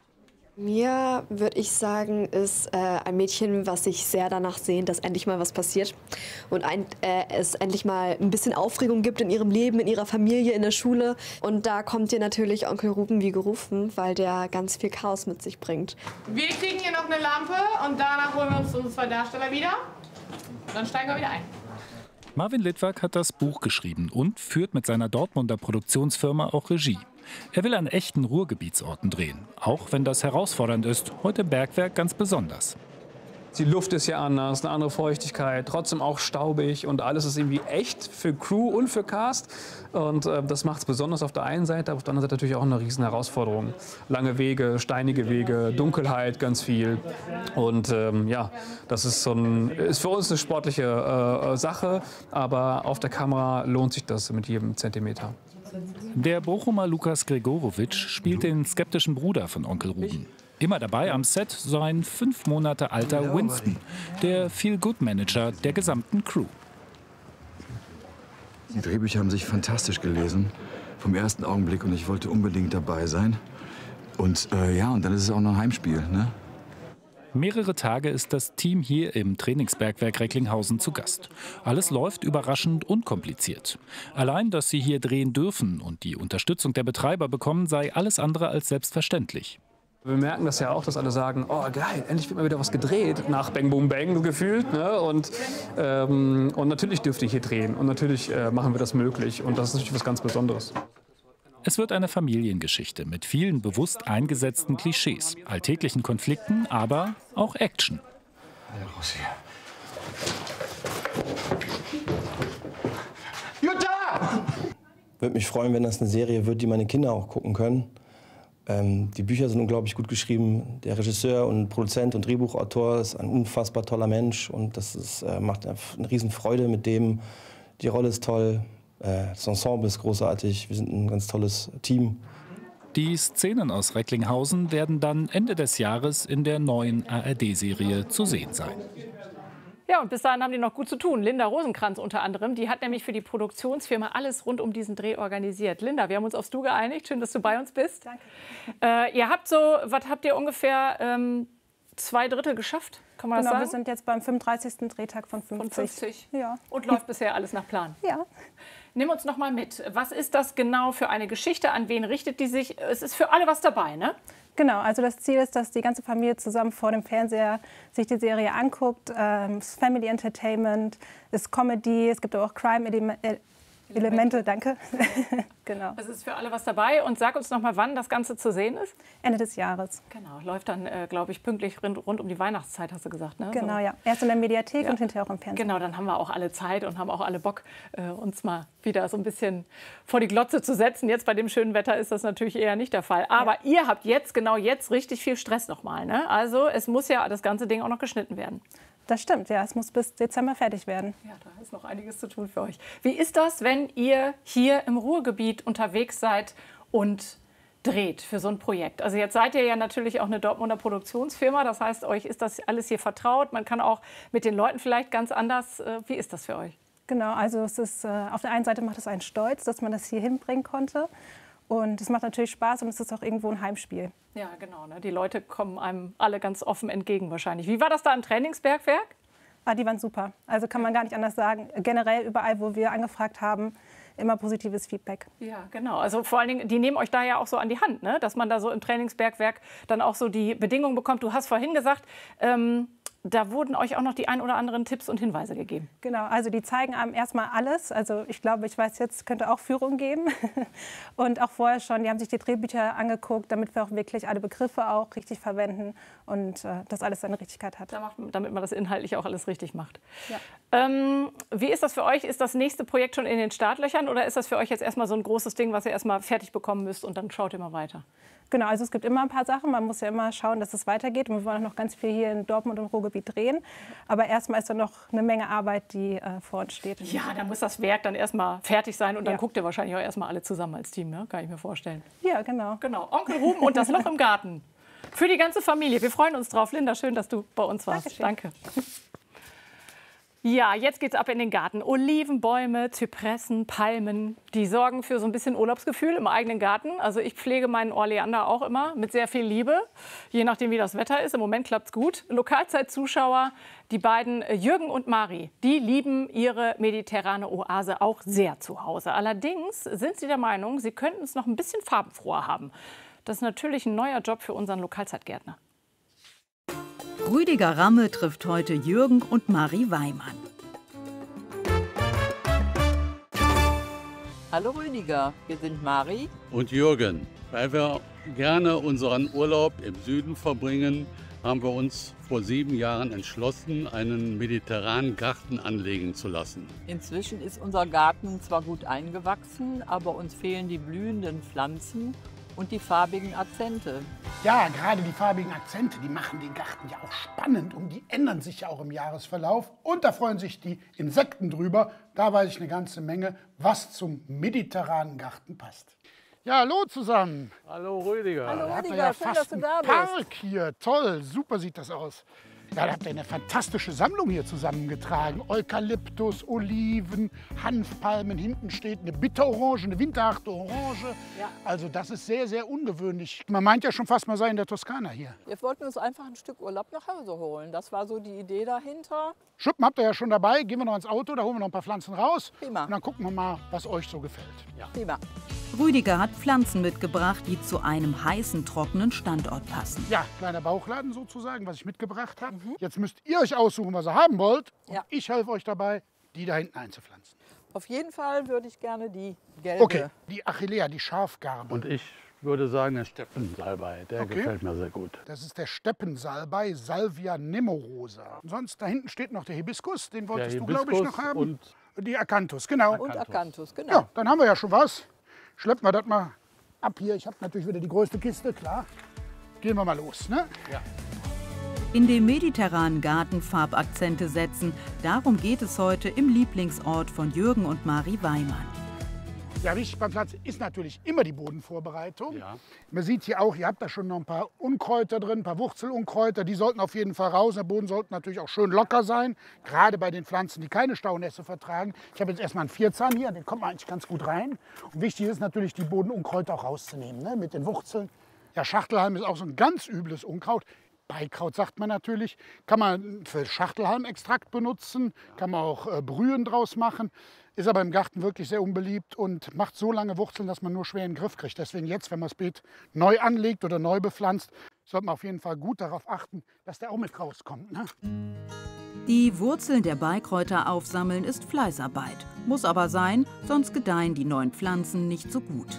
Mia, würde ich sagen, ist äh, ein Mädchen, was sich sehr danach sehnt, dass endlich mal was passiert und ein, äh, es endlich mal ein bisschen Aufregung gibt in ihrem Leben, in ihrer Familie, in der Schule. Und da kommt ihr natürlich Onkel Ruben wie gerufen, weil der ganz viel Chaos mit sich bringt. Wir kriegen hier noch eine Lampe und danach holen wir uns unsere zwei Darsteller wieder. Und dann steigen wir wieder ein. Marvin Littwak hat das Buch geschrieben und führt mit seiner Dortmunder Produktionsfirma auch Regie. Er will an echten Ruhrgebietsorten drehen, auch wenn das herausfordernd ist, heute im Bergwerk ganz besonders. Die Luft ist ja anders, eine andere Feuchtigkeit, trotzdem auch staubig und alles ist irgendwie echt für Crew und für Cast. Und äh, das macht es besonders auf der einen Seite, aber auf der anderen Seite natürlich auch eine riesen Herausforderung. Lange Wege, steinige Wege, Dunkelheit ganz viel. Und ähm, ja, das ist, so ein, ist für uns eine sportliche äh, Sache, aber auf der Kamera lohnt sich das mit jedem Zentimeter. Der Bochumer Lukas Gregorowitsch spielt den skeptischen Bruder von Onkel Ruben. Immer dabei am Set sein fünf Monate alter Winston, der Feel-Good-Manager der gesamten Crew. Die Drehbücher haben sich fantastisch gelesen, vom ersten Augenblick, und ich wollte unbedingt dabei sein. Und äh, ja, und dann ist es auch noch ein Heimspiel, ne? Mehrere Tage ist das Team hier im Trainingsbergwerk Recklinghausen zu Gast. Alles läuft überraschend unkompliziert. Allein, dass sie hier drehen dürfen und die Unterstützung der Betreiber bekommen, sei alles andere als selbstverständlich. Wir merken das ja auch, dass alle sagen, oh geil, endlich wird mal wieder was gedreht, nach Bang Boom Bang gefühlt. Ne? Und, ähm, und natürlich dürft ihr hier drehen und natürlich äh, machen wir das möglich und das ist natürlich was ganz Besonderes. Es wird eine Familiengeschichte mit vielen bewusst eingesetzten Klischees, alltäglichen Konflikten, aber auch Action. Jutta! Würde mich freuen, wenn das eine Serie wird, die meine Kinder auch gucken können. Ähm, die Bücher sind unglaublich gut geschrieben. Der Regisseur und Produzent und Drehbuchautor ist ein unfassbar toller Mensch und das ist, äh, macht eine Riesenfreude mit dem. Die Rolle ist toll. Das Ensemble ist großartig, wir sind ein ganz tolles Team. Die Szenen aus Recklinghausen werden dann Ende des Jahres in der neuen A R D-Serie zu sehen sein. Ja, und bis dahin haben die noch gut zu tun. Linda Rosenkranz unter anderem, die hat nämlich für die Produktionsfirma alles rund um diesen Dreh organisiert. Linda, wir haben uns aufs Du geeinigt. Schön, dass du bei uns bist. Danke. Äh, ihr habt so, was habt ihr ungefähr ähm, zwei Drittel geschafft? Kann man Genau, das wir sagen? sind jetzt beim fünfunddreißigsten Drehtag von fünfzig. Von fünfzig. Ja. Und läuft bisher alles nach Plan. Ja. Nimm uns noch mal mit. Was ist das genau für eine Geschichte? An wen richtet die sich? Es ist für alle was dabei, ne? Genau, also das Ziel ist, dass die ganze Familie zusammen vor dem Fernseher sich die Serie anguckt. Ähm, es ist Family Entertainment, es ist Comedy, es gibt aber auch Crime-Elemente. Elemente, danke. Genau. Es ist für alle was dabei. Und sag uns noch mal, wann das Ganze zu sehen ist. Ende des Jahres. Genau, läuft dann, äh, glaube ich, pünktlich rund, rund um die Weihnachtszeit, hast du gesagt, ne? Genau, so. ja. Erst in der Mediathek Ja. und hinterher auch im Fernsehen. Genau, dann haben wir auch alle Zeit und haben auch alle Bock, äh, uns mal wieder so ein bisschen vor die Glotze zu setzen. Jetzt bei dem schönen Wetter ist das natürlich eher nicht der Fall. Aber ja. Ihr habt jetzt, genau jetzt, richtig viel Stress noch mal, ne? Also es muss ja das ganze Ding auch noch geschnitten werden. Das stimmt, ja. Es muss bis Dezember fertig werden. Ja, da ist noch einiges zu tun für euch. Wie ist das, wenn ihr hier im Ruhrgebiet unterwegs seid und dreht für so ein Projekt? Also jetzt seid ihr ja natürlich auch eine Dortmunder Produktionsfirma. Das heißt, euch ist das alles hier vertraut. Man kann auch mit den Leuten vielleicht ganz anders. Wie ist das für euch? Genau, also es ist, äh, auf der einen Seite macht es einen stolz, dass man das hier hinbringen konnte. Und es macht natürlich Spaß und es ist auch irgendwo ein Heimspiel. Ja, genau. Ne? Die Leute kommen einem alle ganz offen entgegen wahrscheinlich. Wie war das da im Trainingsbergwerk? Ah, die waren super. Also kann man gar nicht anders sagen. Generell überall, wo wir angefragt haben, immer positives Feedback. Ja, genau. Also vor allen Dingen, die nehmen euch da ja auch so an die Hand, ne? Dass man da so im Trainingsbergwerk dann auch so die Bedingungen bekommt. Du hast vorhin gesagt, ähm, da wurden euch auch noch die ein oder anderen Tipps und Hinweise gegeben. Genau, also die zeigen einem erstmal alles. Also ich glaube, ich weiß jetzt, könnte auch Führung geben. Und auch vorher schon, die haben sich die Drehbücher angeguckt, damit wir auch wirklich alle Begriffe auch richtig verwenden und äh, das alles seine Richtigkeit hat. Damit man das inhaltlich auch alles richtig macht. Ja. Ähm, wie ist das für euch? Ist das nächste Projekt schon in den Startlöchern oder ist das für euch jetzt erstmal so ein großes Ding, was ihr erstmal fertig bekommen müsst und dann schaut ihr mal weiter? Genau, also es gibt immer ein paar Sachen. Man muss ja immer schauen, dass es weitergeht. Und wir wollen auch noch ganz viel hier in Dortmund und Ruhrgebiet drehen. Aber erstmal ist da noch eine Menge Arbeit, die äh, vor uns steht. Ja, da muss das Werk dann erstmal fertig sein und dann Ja. guckt ihr wahrscheinlich auch erstmal alle zusammen als Team, ne? Kann ich mir vorstellen. Ja, genau. Genau, Onkel Ruben und das Loch im Garten. Für die ganze Familie. Wir freuen uns drauf. Linda, schön, dass du bei uns warst. Danke. Ja, jetzt geht's ab in den Garten. Olivenbäume, Zypressen, Palmen, die sorgen für so ein bisschen Urlaubsgefühl im eigenen Garten. Also ich pflege meinen Oleander auch immer mit sehr viel Liebe, je nachdem wie das Wetter ist. Im Moment klappt's gut. Lokalzeit-Zuschauer, die beiden Jürgen und Mari, die lieben ihre mediterrane Oase auch sehr zu Hause. Allerdings sind sie der Meinung, sie könnten es noch ein bisschen farbenfroher haben. Das ist natürlich ein neuer Job für unseren Lokalzeitgärtner. Rüdiger Ramme trifft heute Jürgen und Mari Weimann. Hallo Rüdiger, wir sind Mari. Und Jürgen. Weil wir gerne unseren Urlaub im Süden verbringen, haben wir uns vor sieben Jahren entschlossen, einen mediterranen Garten anlegen zu lassen. Inzwischen ist unser Garten zwar gut eingewachsen, aber uns fehlen die blühenden Pflanzen und die farbigen Akzente. Ja, gerade die farbigen Akzente, die machen den Garten ja auch spannend und die ändern sich ja auch im Jahresverlauf. Und da freuen sich die Insekten drüber. Da weiß ich eine ganze Menge, was zum mediterranen Garten passt. Ja, hallo zusammen. Hallo Rüdiger. Hallo Da habt ihr Rüdiger, ja schön, fast dass du einen da bist. Park hier, toll, super sieht das aus. Ja, da habt ihr eine fantastische Sammlung hier zusammengetragen. Eukalyptus, Oliven, Hanfpalmen, hinten steht eine Bitterorange, eine winterharte Orange. Ja. Also das ist sehr, sehr ungewöhnlich. Man meint ja schon fast, man sei in der Toskana hier. Wir wollten uns einfach ein Stück Urlaub nach Hause holen. Das war so die Idee dahinter. Schuppen habt ihr ja schon dabei. Gehen wir noch ins Auto, da holen wir noch ein paar Pflanzen raus. Prima. Und dann gucken wir mal, was euch so gefällt. Ja. Prima. Rüdiger hat Pflanzen mitgebracht, die zu einem heißen, trockenen Standort passen. Ja, kleiner Bauchladen sozusagen, was ich mitgebracht habe. Mhm. Jetzt müsst ihr euch aussuchen, was ihr haben wollt. Und Ja. ich helfe euch dabei, die da hinten einzupflanzen. Auf jeden Fall würde ich gerne die gelbe. Okay, die Achillea, die Schafgarbe. Und ich würde sagen, der Steppensalbei, der Okay. gefällt mir sehr gut. Das ist der Steppensalbei, Salvia nemorosa. Und sonst da hinten steht noch der Hibiskus, den wolltest Der du, glaube ich, noch Hibiskus haben. und die Acanthus, genau. Und Acanthus, genau. Ja, dann haben wir ja schon was. Schleppen wir das mal ab hier. Ich habe natürlich wieder die größte Kiste, klar. Gehen wir mal los, ne? Ja. In dem mediterranen Garten Farbakzente setzen, darum geht es heute im Lieblingsort von Jürgen und Mari Weimann. Ja, wichtig beim Pflanzen ist natürlich immer die Bodenvorbereitung. Ja. Man sieht hier auch, ihr habt da schon noch ein paar Unkräuter drin, ein paar Wurzelunkräuter. Die sollten auf jeden Fall raus. Der Boden sollte natürlich auch schön locker sein, gerade bei den Pflanzen, die keine Staunässe vertragen. Ich habe jetzt erstmal einen Vierzahn hier, den kommt man eigentlich ganz gut rein. Und wichtig ist natürlich, die Bodenunkräuter auch rauszunehmen, ne, mit den Wurzeln. Ja, Schachtelhalm ist auch so ein ganz übles Unkraut. Beikraut sagt man natürlich, kann man für Schachtelhalmextrakt benutzen, kann man auch äh, Brühen draus machen, ist aber im Garten wirklich sehr unbeliebt und macht so lange Wurzeln, dass man nur schwer in den Griff kriegt. Deswegen jetzt, wenn man das Beet neu anlegt oder neu bepflanzt, sollte man auf jeden Fall gut darauf achten, dass der auch mit rauskommt. Ne? Die Wurzeln der Beikräuter aufsammeln ist Fleißarbeit. Muss aber sein, sonst gedeihen die neuen Pflanzen nicht so gut.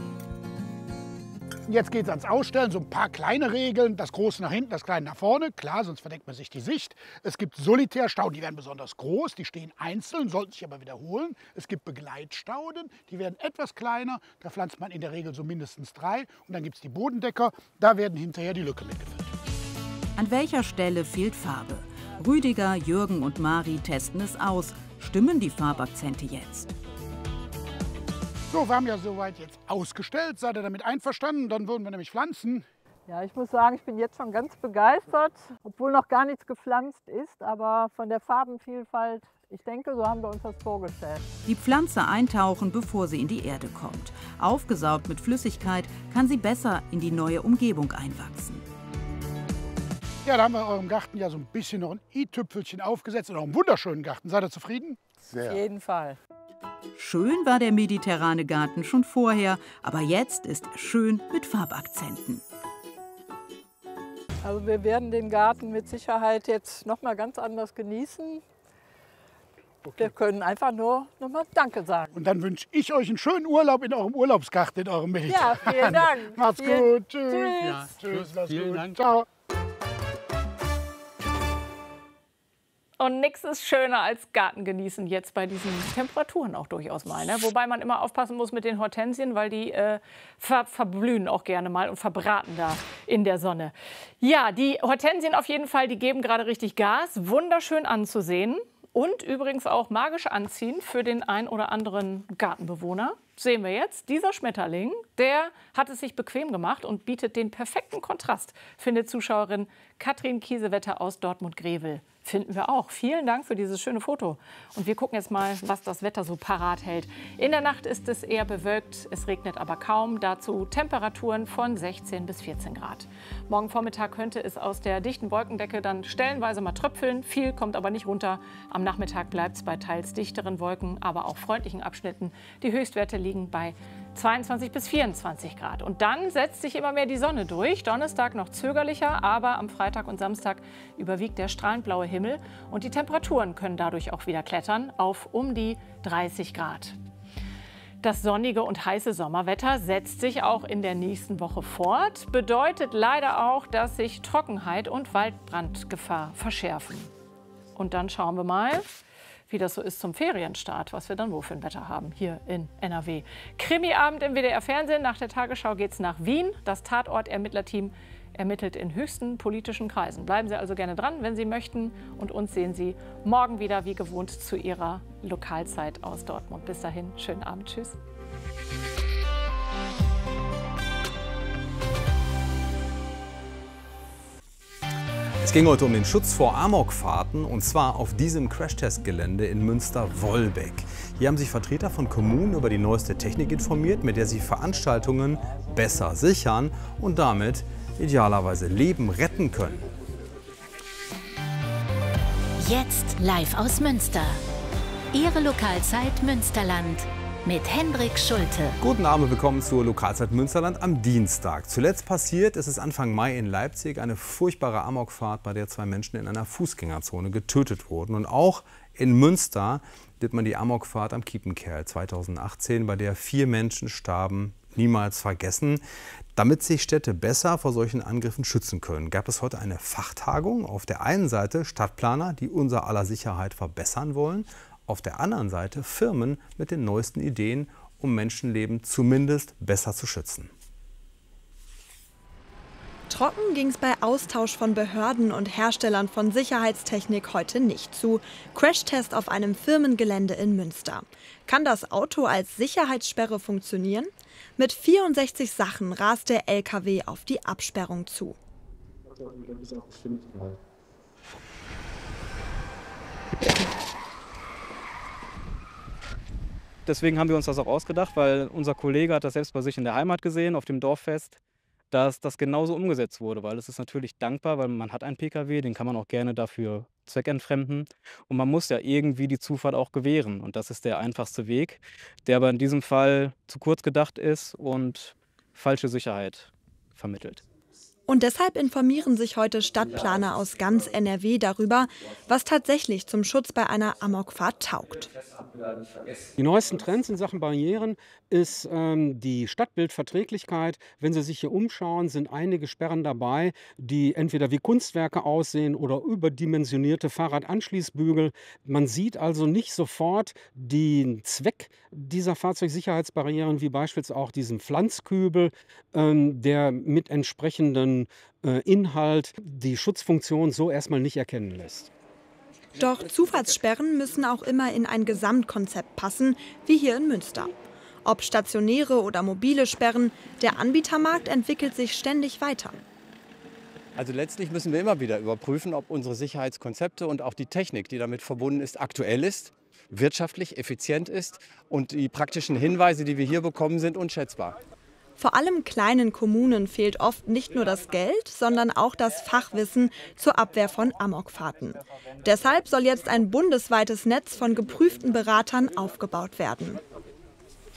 Jetzt geht es ans Ausstellen, so ein paar kleine Regeln. Das Große nach hinten, das Kleine nach vorne. Klar, sonst verdeckt man sich die Sicht. Es gibt Solitärstauden, die werden besonders groß, die stehen einzeln, sollten sich aber wiederholen. Es gibt Begleitstauden, die werden etwas kleiner. Da pflanzt man in der Regel so mindestens drei. Und dann gibt es die Bodendecker, da werden hinterher die Lücke mitgefüllt. An welcher Stelle fehlt Farbe? Rüdiger, Jürgen und Mari testen es aus. Stimmen die Farbakzente jetzt? So, wir haben ja soweit jetzt ausgestellt. Seid ihr damit einverstanden? Dann würden wir nämlich pflanzen. Ja, ich muss sagen, ich bin jetzt schon ganz begeistert, obwohl noch gar nichts gepflanzt ist, aber von der Farbenvielfalt, ich denke, so haben wir uns das vorgestellt. Die Pflanze eintauchen, bevor sie in die Erde kommt. Aufgesaugt mit Flüssigkeit kann sie besser in die neue Umgebung einwachsen. Ja, da haben wir in eurem Garten ja so ein bisschen noch ein i-Tüpfelchen aufgesetzt und auch einen wunderschönen Garten. Seid ihr zufrieden? Sehr. Auf jeden Fall. Schön war der mediterrane Garten schon vorher, aber jetzt ist er schön mit Farbakzenten. Also wir werden den Garten mit Sicherheit jetzt noch mal ganz anders genießen. Wir können einfach nur noch mal Danke sagen. Und dann wünsche ich euch einen schönen Urlaub in eurem Urlaubsgarten, in eurem Mediterran. Ja, vielen Dank. Macht's Vielen, gut. Tschüss. Tschüss. Ja, tschüss. Macht's Vielen gut. Dank. Ciao. Und nichts ist schöner als Garten genießen, jetzt bei diesen Temperaturen auch durchaus mal. Ne? Wobei man immer aufpassen muss mit den Hortensien, weil die äh, ver verblühen auch gerne mal und verbraten da in der Sonne. Ja, die Hortensien auf jeden Fall, die geben gerade richtig Gas. Wunderschön anzusehen und übrigens auch magisch anziehen für den ein oder anderen Gartenbewohner. Sehen wir jetzt, dieser Schmetterling, der hat es sich bequem gemacht und bietet den perfekten Kontrast, findet Zuschauerin Katrin Kiesewetter aus Dortmund-Grevel. Finden wir auch. Vielen Dank für dieses schöne Foto. Und wir gucken jetzt mal, was das Wetter so parat hält. In der Nacht ist es eher bewölkt, es regnet aber kaum. Dazu Temperaturen von sechzehn bis vierzehn Grad. Morgen Vormittag könnte es aus der dichten Wolkendecke dann stellenweise mal tröpfeln. Viel kommt aber nicht runter. Am Nachmittag bleibt es bei teils dichteren Wolken, aber auch freundlichen Abschnitten. Die Höchstwerte liegen bei zweiundzwanzig bis vierundzwanzig Grad. Und dann setzt sich immer mehr die Sonne durch. Donnerstag noch zögerlicher, aber am Freitag und Samstag überwiegt der strahlend blaue Himmel. Und die Temperaturen können dadurch auch wieder klettern auf um die dreißig Grad. Das sonnige und heiße Sommerwetter setzt sich auch in der nächsten Woche fort. Bedeutet leider auch, dass sich Trockenheit und Waldbrandgefahr verschärfen. Und dann schauen wir mal, wie das so ist zum Ferienstart, was wir dann wo für ein Wetter haben hier in N R W. Krimiabend im W D R-Fernsehen. Nach der Tagesschau geht es nach Wien. Das Tatort-Ermittlerteam ermittelt in höchsten politischen Kreisen. Bleiben Sie also gerne dran, wenn Sie möchten. Und uns sehen Sie morgen wieder, wie gewohnt, zu Ihrer Lokalzeit aus Dortmund. Bis dahin, schönen Abend. Tschüss. Es ging heute um den Schutz vor Amokfahrten, und zwar auf diesem Crashtest-Gelände in Münster-Wolbeck. Hier haben sich Vertreter von Kommunen über die neueste Technik informiert, mit der sie Veranstaltungen besser sichern und damit idealerweise Leben retten können. Jetzt live aus Münster. Ihre Lokalzeit Münsterland. Mit Hendrik Schulte. Guten Abend, willkommen zur Lokalzeit Münsterland am Dienstag. Zuletzt passiert ist es Anfang Mai in Leipzig eine furchtbare Amokfahrt, bei der zwei Menschen in einer Fußgängerzone getötet wurden. Und auch in Münster wird man die Amokfahrt am Kiepenkerl zweitausendachtzehn, bei der vier Menschen starben, niemals vergessen. Damit sich Städte besser vor solchen Angriffen schützen können, gab es heute eine Fachtagung. Auf der einen Seite Stadtplaner, die unser aller Sicherheit verbessern wollen. Auf der anderen Seite Firmen mit den neuesten Ideen, um Menschenleben zumindest besser zu schützen. Trocken ging es bei Austausch von Behörden und Herstellern von Sicherheitstechnik heute nicht zu. Crashtest auf einem Firmengelände in Münster. Kann das Auto als Sicherheitssperre funktionieren? Mit vierundsechzig Sachen rast der L K W auf die Absperrung zu. Deswegen haben wir uns das auch ausgedacht, weil unser Kollege hat das selbst bei sich in der Heimat gesehen, auf dem Dorffest, dass das genauso umgesetzt wurde. Weil es ist natürlich dankbar, weil man hat einen P K W, den kann man auch gerne dafür zweckentfremden. Und man muss ja irgendwie die Zufahrt auch gewähren. Und das ist der einfachste Weg, der aber in diesem Fall zu kurz gedacht ist und falsche Sicherheit vermittelt. Und deshalb informieren sich heute Stadtplaner aus ganz N R W darüber, was tatsächlich zum Schutz bei einer Amokfahrt taugt. Die neuesten Trends in Sachen Barrieren ist ähm, die Stadtbildverträglichkeit. Wenn Sie sich hier umschauen, sind einige Sperren dabei, die entweder wie Kunstwerke aussehen oder überdimensionierte Fahrradanschließbügel. Man sieht also nicht sofort den Zweck dieser Fahrzeugsicherheitsbarrieren, wie beispielsweise auch diesen Pflanzkübel, ähm, der mit entsprechenden äh, Inhalt die Schutzfunktion so erstmal nicht erkennen lässt. Doch Zufahrtssperren müssen auch immer in ein Gesamtkonzept passen, wie hier in Münster. Ob stationäre oder mobile Sperren, der Anbietermarkt entwickelt sich ständig weiter. Also letztlich müssen wir immer wieder überprüfen, ob unsere Sicherheitskonzepte und auch die Technik, die damit verbunden ist, aktuell ist, wirtschaftlich, effizient ist und die praktischen Hinweise, die wir hier bekommen, sind unschätzbar. Vor allem kleinen Kommunen fehlt oft nicht nur das Geld, sondern auch das Fachwissen zur Abwehr von Amokfahrten. Deshalb soll jetzt ein bundesweites Netz von geprüften Beratern aufgebaut werden.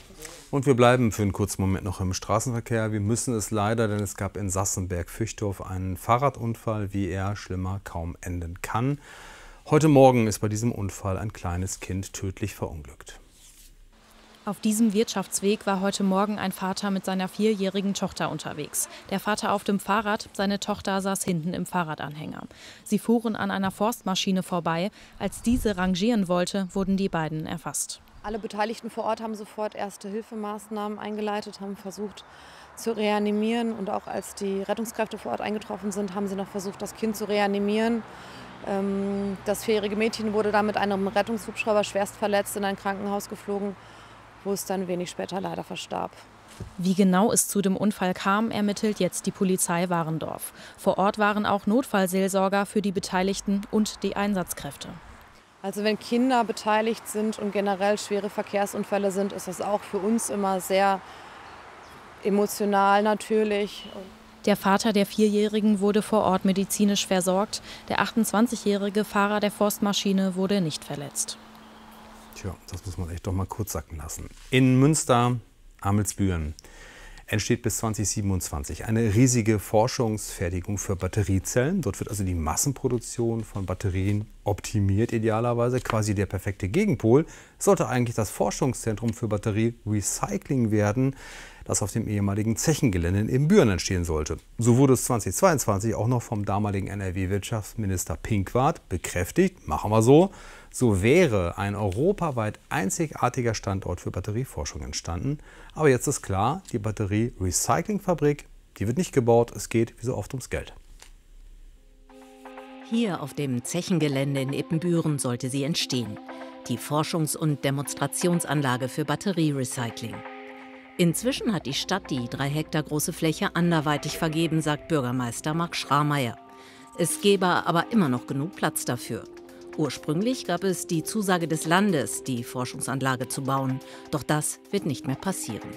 Und wir bleiben für einen kurzen Moment noch im Straßenverkehr. Wir müssen es leider, denn es gab in Sassenberg-Füchthof einen Fahrradunfall, wie er schlimmer kaum enden kann. Heute Morgen ist bei diesem Unfall ein kleines Kind tödlich verunglückt. Auf diesem Wirtschaftsweg war heute Morgen ein Vater mit seiner vierjährigen Tochter unterwegs. Der Vater auf dem Fahrrad, seine Tochter saß hinten im Fahrradanhänger. Sie fuhren an einer Forstmaschine vorbei. Als diese rangieren wollte, wurden die beiden erfasst. Alle Beteiligten vor Ort haben sofort Erste-Hilfemaßnahmen eingeleitet, haben versucht zu reanimieren. Und auch als die Rettungskräfte vor Ort eingetroffen sind, haben sie noch versucht, das Kind zu reanimieren. Das vierjährige Mädchen wurde dann mit einem Rettungshubschrauber schwerst verletzt in ein Krankenhaus geflogen, wo es dann wenig später leider verstarb. Wie genau es zu dem Unfall kam, ermittelt jetzt die Polizei Warendorf. Vor Ort waren auch Notfallseelsorger für die Beteiligten und die Einsatzkräfte. Also wenn Kinder beteiligt sind und generell schwere Verkehrsunfälle sind, ist das auch für uns immer sehr emotional natürlich. Der Vater der Vierjährigen wurde vor Ort medizinisch versorgt. Der achtundzwanzigjährige Fahrer der Forstmaschine wurde nicht verletzt. Tja, das muss man echt doch mal kurz sacken lassen. In Münster-Amelsbüren entsteht bis zweitausendsiebenundzwanzig eine riesige Forschungsfertigung für Batteriezellen. Dort wird also die Massenproduktion von Batterien optimiert, idealerweise. Quasi der perfekte Gegenpol sollte eigentlich das Forschungszentrum für Batterierecycling werden, das auf dem ehemaligen Zechengelände in Ebenbüren entstehen sollte. So wurde es zweitausendzweiundzwanzig auch noch vom damaligen N R W-Wirtschaftsminister Pinkwart bekräftigt. Machen wir so. So wäre ein europaweit einzigartiger Standort für Batterieforschung entstanden. Aber jetzt ist klar, die Batterie-Recycling-Fabrik, die wird nicht gebaut. Es geht wie so oft ums Geld. Hier auf dem Zechengelände in Ippenbüren sollte sie entstehen. Die Forschungs- und Demonstrationsanlage für Batterierecycling. Inzwischen hat die Stadt die drei Hektar große Fläche anderweitig vergeben, sagt Bürgermeister Marc Schrameyer. Es gäbe aber immer noch genug Platz dafür. Ursprünglich gab es die Zusage des Landes, die Forschungsanlage zu bauen. Doch das wird nicht mehr passieren.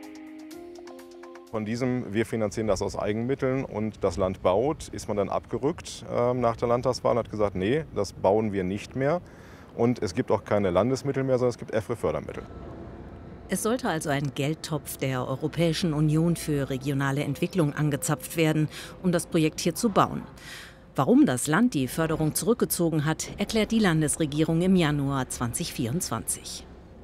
Von diesem, wir finanzieren das aus Eigenmitteln und das Land baut, ist man dann abgerückt äh, nach der Landtagswahl und hat gesagt, nee, das bauen wir nicht mehr. Und es gibt auch keine Landesmittel mehr, sondern es gibt E F R E-Fördermittel. Es sollte also ein Geldtopf der Europäischen Union für regionale Entwicklung angezapft werden, um das Projekt hier zu bauen. Warum das Land die Förderung zurückgezogen hat, erklärt die Landesregierung im Januar zweitausendvierundzwanzig.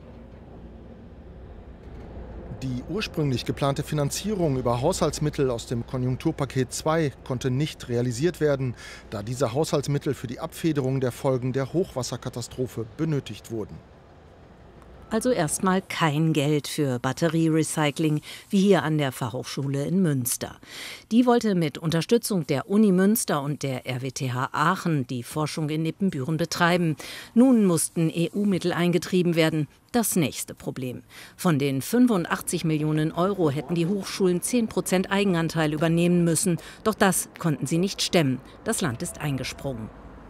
Die ursprünglich geplante Finanzierung über Haushaltsmittel aus dem Konjunkturpaket zwei konnte nicht realisiert werden, da diese Haushaltsmittel für die Abfederung der Folgen der Hochwasserkatastrophe benötigt wurden. Also erstmal kein Geld für Batterierecycling, wie hier an der Fachhochschule in Münster. Die wollte mit Unterstützung der Uni Münster und der R W T H Aachen die Forschung in Ippenbüren betreiben. Nun mussten E U-Mittel eingetrieben werden. Das nächste Problem. Von den fünfundachtzig Millionen Euro hätten die Hochschulen zehn Prozent Eigenanteil übernehmen müssen. Doch das konnten sie nicht stemmen. Das Land ist eingesprungen.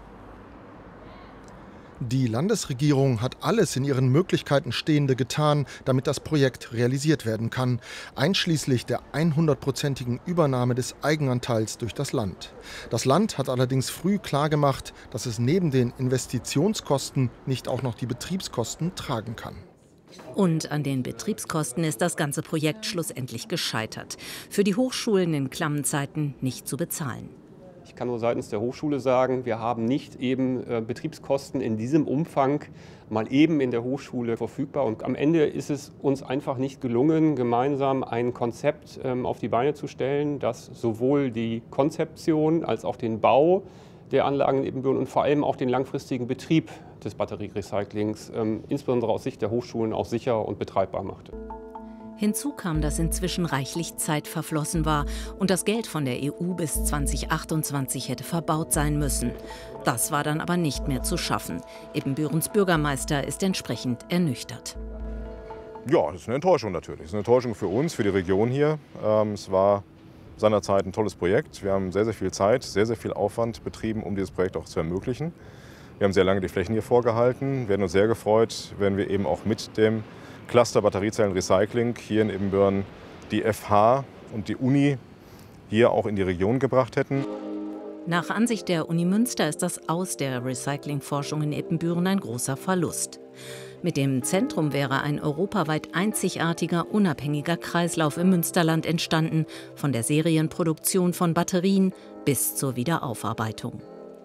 Die Landesregierung hat alles in ihren Möglichkeiten Stehende getan, damit das Projekt realisiert werden kann, einschließlich der hundertprozentigen Übernahme des Eigenanteils durch das Land. Das Land hat allerdings früh klargemacht, dass es neben den Investitionskosten nicht auch noch die Betriebskosten tragen kann. Und an den Betriebskosten ist das ganze Projekt schlussendlich gescheitert. Für die Hochschulen in klammen Zeiten nicht zu bezahlen. Ich kann nur seitens der Hochschule sagen, wir haben nicht eben äh, Betriebskosten in diesem Umfang mal eben in der Hochschule verfügbar. Und am Ende ist es uns einfach nicht gelungen, gemeinsam ein Konzept ähm, auf die Beine zu stellen, das sowohl die Konzeption als auch den Bau der Anlagen in Ippenbüren und vor allem auch den langfristigen Betrieb des Batterierecyclings, ähm, insbesondere aus Sicht der Hochschulen, auch sicher und betreibbar machte. Hinzu kam, dass inzwischen reichlich Zeit verflossen war und das Geld von der E U bis zweitausendachtundzwanzig hätte verbaut sein müssen. Das war dann aber nicht mehr zu schaffen. Ippenbürens Bürgermeister ist entsprechend ernüchtert. Ja, das ist eine Enttäuschung natürlich. Das ist eine Enttäuschung für uns, für die Region hier. Ähm, es war seinerzeit ein tolles Projekt. Wir haben sehr, sehr viel Zeit, sehr, sehr viel Aufwand betrieben, um dieses Projekt auch zu ermöglichen. Wir haben sehr lange die Flächen hier vorgehalten. Wir hätten uns sehr gefreut, wenn wir eben auch mit dem Cluster Batteriezellen Recycling hier in Ippenbüren die F H und die Uni hier auch in die Region gebracht hätten. Nach Ansicht der Uni Münster ist das Aus der Recyclingforschung in Ippenbüren ein großer Verlust. Mit dem Zentrum wäre ein europaweit einzigartiger, unabhängiger Kreislauf im Münsterland entstanden, von der Serienproduktion von Batterien bis zur Wiederaufarbeitung.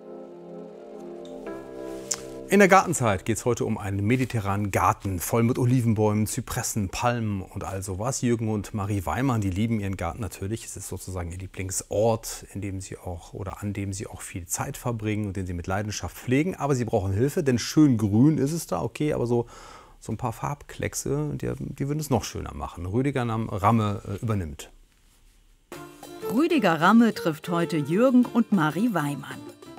In der Gartenzeit geht es heute um einen mediterranen Garten, voll mit Olivenbäumen, Zypressen, Palmen und all sowas. Jürgen und Marie Weimann, die lieben ihren Garten natürlich. Es ist sozusagen ihr Lieblingsort, in dem sie auch oder an dem sie auch viel Zeit verbringen und den sie mit Leidenschaft pflegen. Aber sie brauchen Hilfe, denn schön grün ist es da, okay, aber so, so ein paar Farbkleckse, die, die würden es noch schöner machen. Rüdiger Ramme äh, übernimmt. Rüdiger Ramme trifft heute Jürgen und Marie Weimann.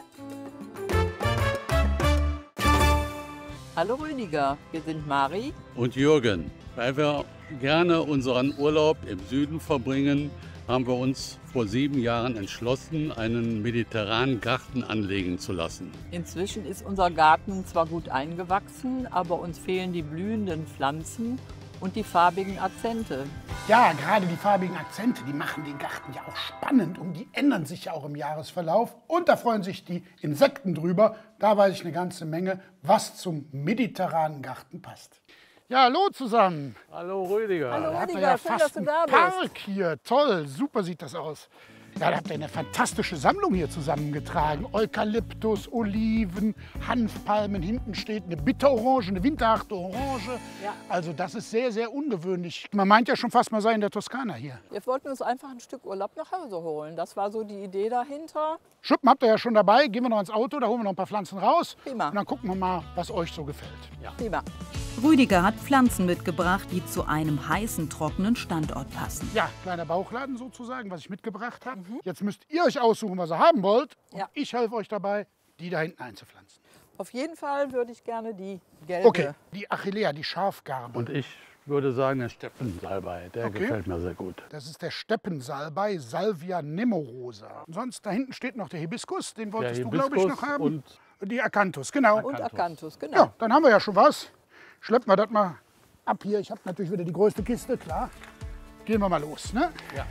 Hallo Rüdiger, wir sind Mari und Jürgen. Weil wir gerne unseren Urlaub im Süden verbringen, haben wir uns vor sieben Jahren entschlossen, einen mediterranen Garten anlegen zu lassen. Inzwischen ist unser Garten zwar gut eingewachsen, aber uns fehlen die blühenden Pflanzen und die farbigen Akzente. Ja, gerade die farbigen Akzente, die machen den Garten ja auch spannend und die ändern sich ja auch im Jahresverlauf. Und da freuen sich die Insekten drüber. Da weiß ich eine ganze Menge, was zum mediterranen Garten passt. Ja, hallo zusammen. Hallo Rüdiger. Hallo Da habt ihr Rüdiger, ja schön, fast dass du da einen bist. Park hier. Toll, super sieht das aus. Ja, da habt ihr eine fantastische Sammlung hier zusammengetragen. Eukalyptus, Oliven, Hanfpalmen. Hinten steht eine Bitterorange, eine winterharte Orange. Ja. Also das ist sehr, sehr ungewöhnlich. Man meint ja schon fast, man sei in der Toskana hier. Wir wollten uns einfach ein Stück Urlaub nach Hause holen. Das war so die Idee dahinter. Schuppen habt ihr ja schon dabei. Gehen wir noch ins Auto, da holen wir noch ein paar Pflanzen raus. Prima. Und dann gucken wir mal, was euch so gefällt. Ja. Prima. Rüdiger hat Pflanzen mitgebracht, die zu einem heißen, trockenen Standort passen. Ja, kleiner Bauchladen sozusagen, was ich mitgebracht habe. Mhm. Jetzt müsst ihr euch aussuchen, was ihr haben wollt. Und ja. ich helfe euch dabei, die da hinten einzupflanzen. Auf jeden Fall würde ich gerne die gelbe. Okay, die Achillea, die Schafgarbe. Und ich würde sagen, der Steppensalbei, der Okay. gefällt mir sehr gut. Das ist der Steppensalbei, Salvia nemorosa. Sonst da hinten steht noch der Hibiskus, den wolltest Der du, glaube ich, Hibiskus noch haben. und die Akanthus, genau. Und Akanthus, genau. Ja, dann haben wir ja schon was. Schleppen wir das mal ab hier. Ich habe natürlich wieder die größte Kiste, klar. Gehen wir mal los, ne? Ja.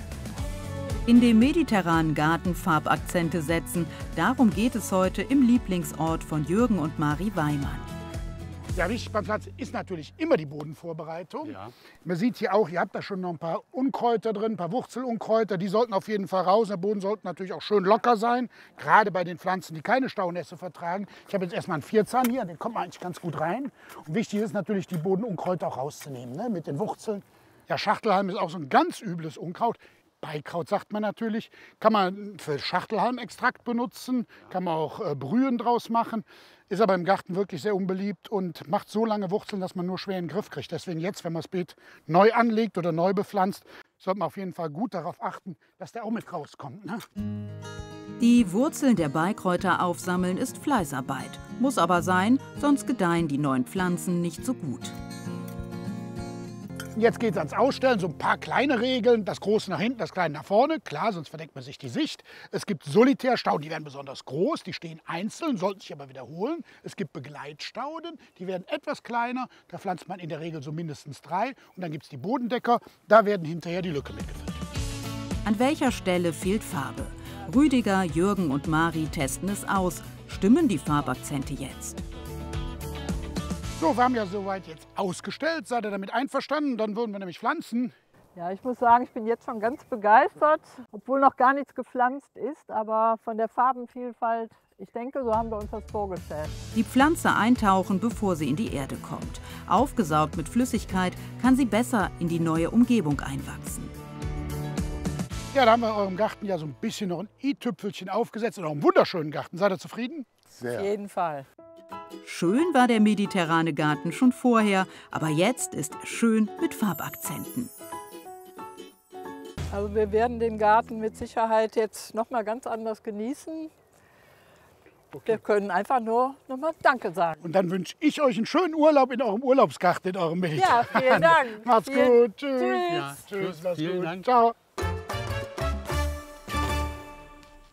In dem mediterranen Garten Farbakzente setzen, darum geht es heute im Lieblingsort von Jürgen und Marie Weimann. Ja, wichtig beim Pflanzen ist natürlich immer die Bodenvorbereitung. Ja. Man sieht hier auch, ihr habt da schon noch ein paar Unkräuter drin, ein paar Wurzelunkräuter. Die sollten auf jeden Fall raus. Der Boden sollte natürlich auch schön locker sein, gerade bei den Pflanzen, die keine Staunässe vertragen. Ich habe jetzt erstmal einen Vierzahn hier, den kommt man eigentlich ganz gut rein. Und wichtig ist natürlich, die Bodenunkräuter auch rauszunehmen, ne, mit den Wurzeln. Ja, Schachtelhalm ist auch so ein ganz übles Unkraut. Beikraut sagt man natürlich, kann man für Schachtelhalmextrakt benutzen, kann man auch äh, Brühen draus machen, ist aber im Garten wirklich sehr unbeliebt und macht so lange Wurzeln, dass man nur schwer in den Griff kriegt. Deswegen jetzt, wenn man das Beet neu anlegt oder neu bepflanzt, sollte man auf jeden Fall gut darauf achten, dass der auch mit rauskommt. Ne? Die Wurzeln der Beikräuter aufsammeln ist Fleißarbeit. Muss aber sein, sonst gedeihen die neuen Pflanzen nicht so gut. Jetzt geht es ans Ausstellen, so ein paar kleine Regeln. Das Große nach hinten, das Kleine nach vorne. Klar, sonst verdeckt man sich die Sicht. Es gibt Solitärstauden, die werden besonders groß, die stehen einzeln, sollten sich aber wiederholen. Es gibt Begleitstauden, die werden etwas kleiner. Da pflanzt man in der Regel so mindestens drei. Und dann gibt es die Bodendecker, da werden hinterher die Lücke mitgefüllt. An welcher Stelle fehlt Farbe? Rüdiger, Jürgen und Marie testen es aus. Stimmen die Farbakzente jetzt? So, wir haben ja soweit jetzt ausgestellt. Seid ihr damit einverstanden? Dann würden wir nämlich pflanzen. Ja, ich muss sagen, ich bin jetzt schon ganz begeistert, obwohl noch gar nichts gepflanzt ist, aber von der Farbenvielfalt, ich denke, so haben wir uns das vorgestellt. Die Pflanze eintauchen, bevor sie in die Erde kommt. Aufgesaugt mit Flüssigkeit kann sie besser in die neue Umgebung einwachsen. Ja, da haben wir in eurem Garten ja so ein bisschen noch ein i-Tüpfelchen aufgesetzt und auch einen wunderschönen Garten. Seid ihr zufrieden? Sehr. Auf jeden Fall. Schön war der mediterrane Garten schon vorher, aber jetzt ist er schön mit Farbakzenten. Also wir werden den Garten mit Sicherheit jetzt noch mal ganz anders genießen. Okay. Wir können einfach nur noch mal Danke sagen. Und dann wünsche ich euch einen schönen Urlaub in eurem Urlaubsgarten, in eurem Mediterran. Ja, vielen Dank. Macht's vielen, gut. Tschüss. Tschüss. Ja, tschüss. Macht's Vielen gut. Dank. Ciao.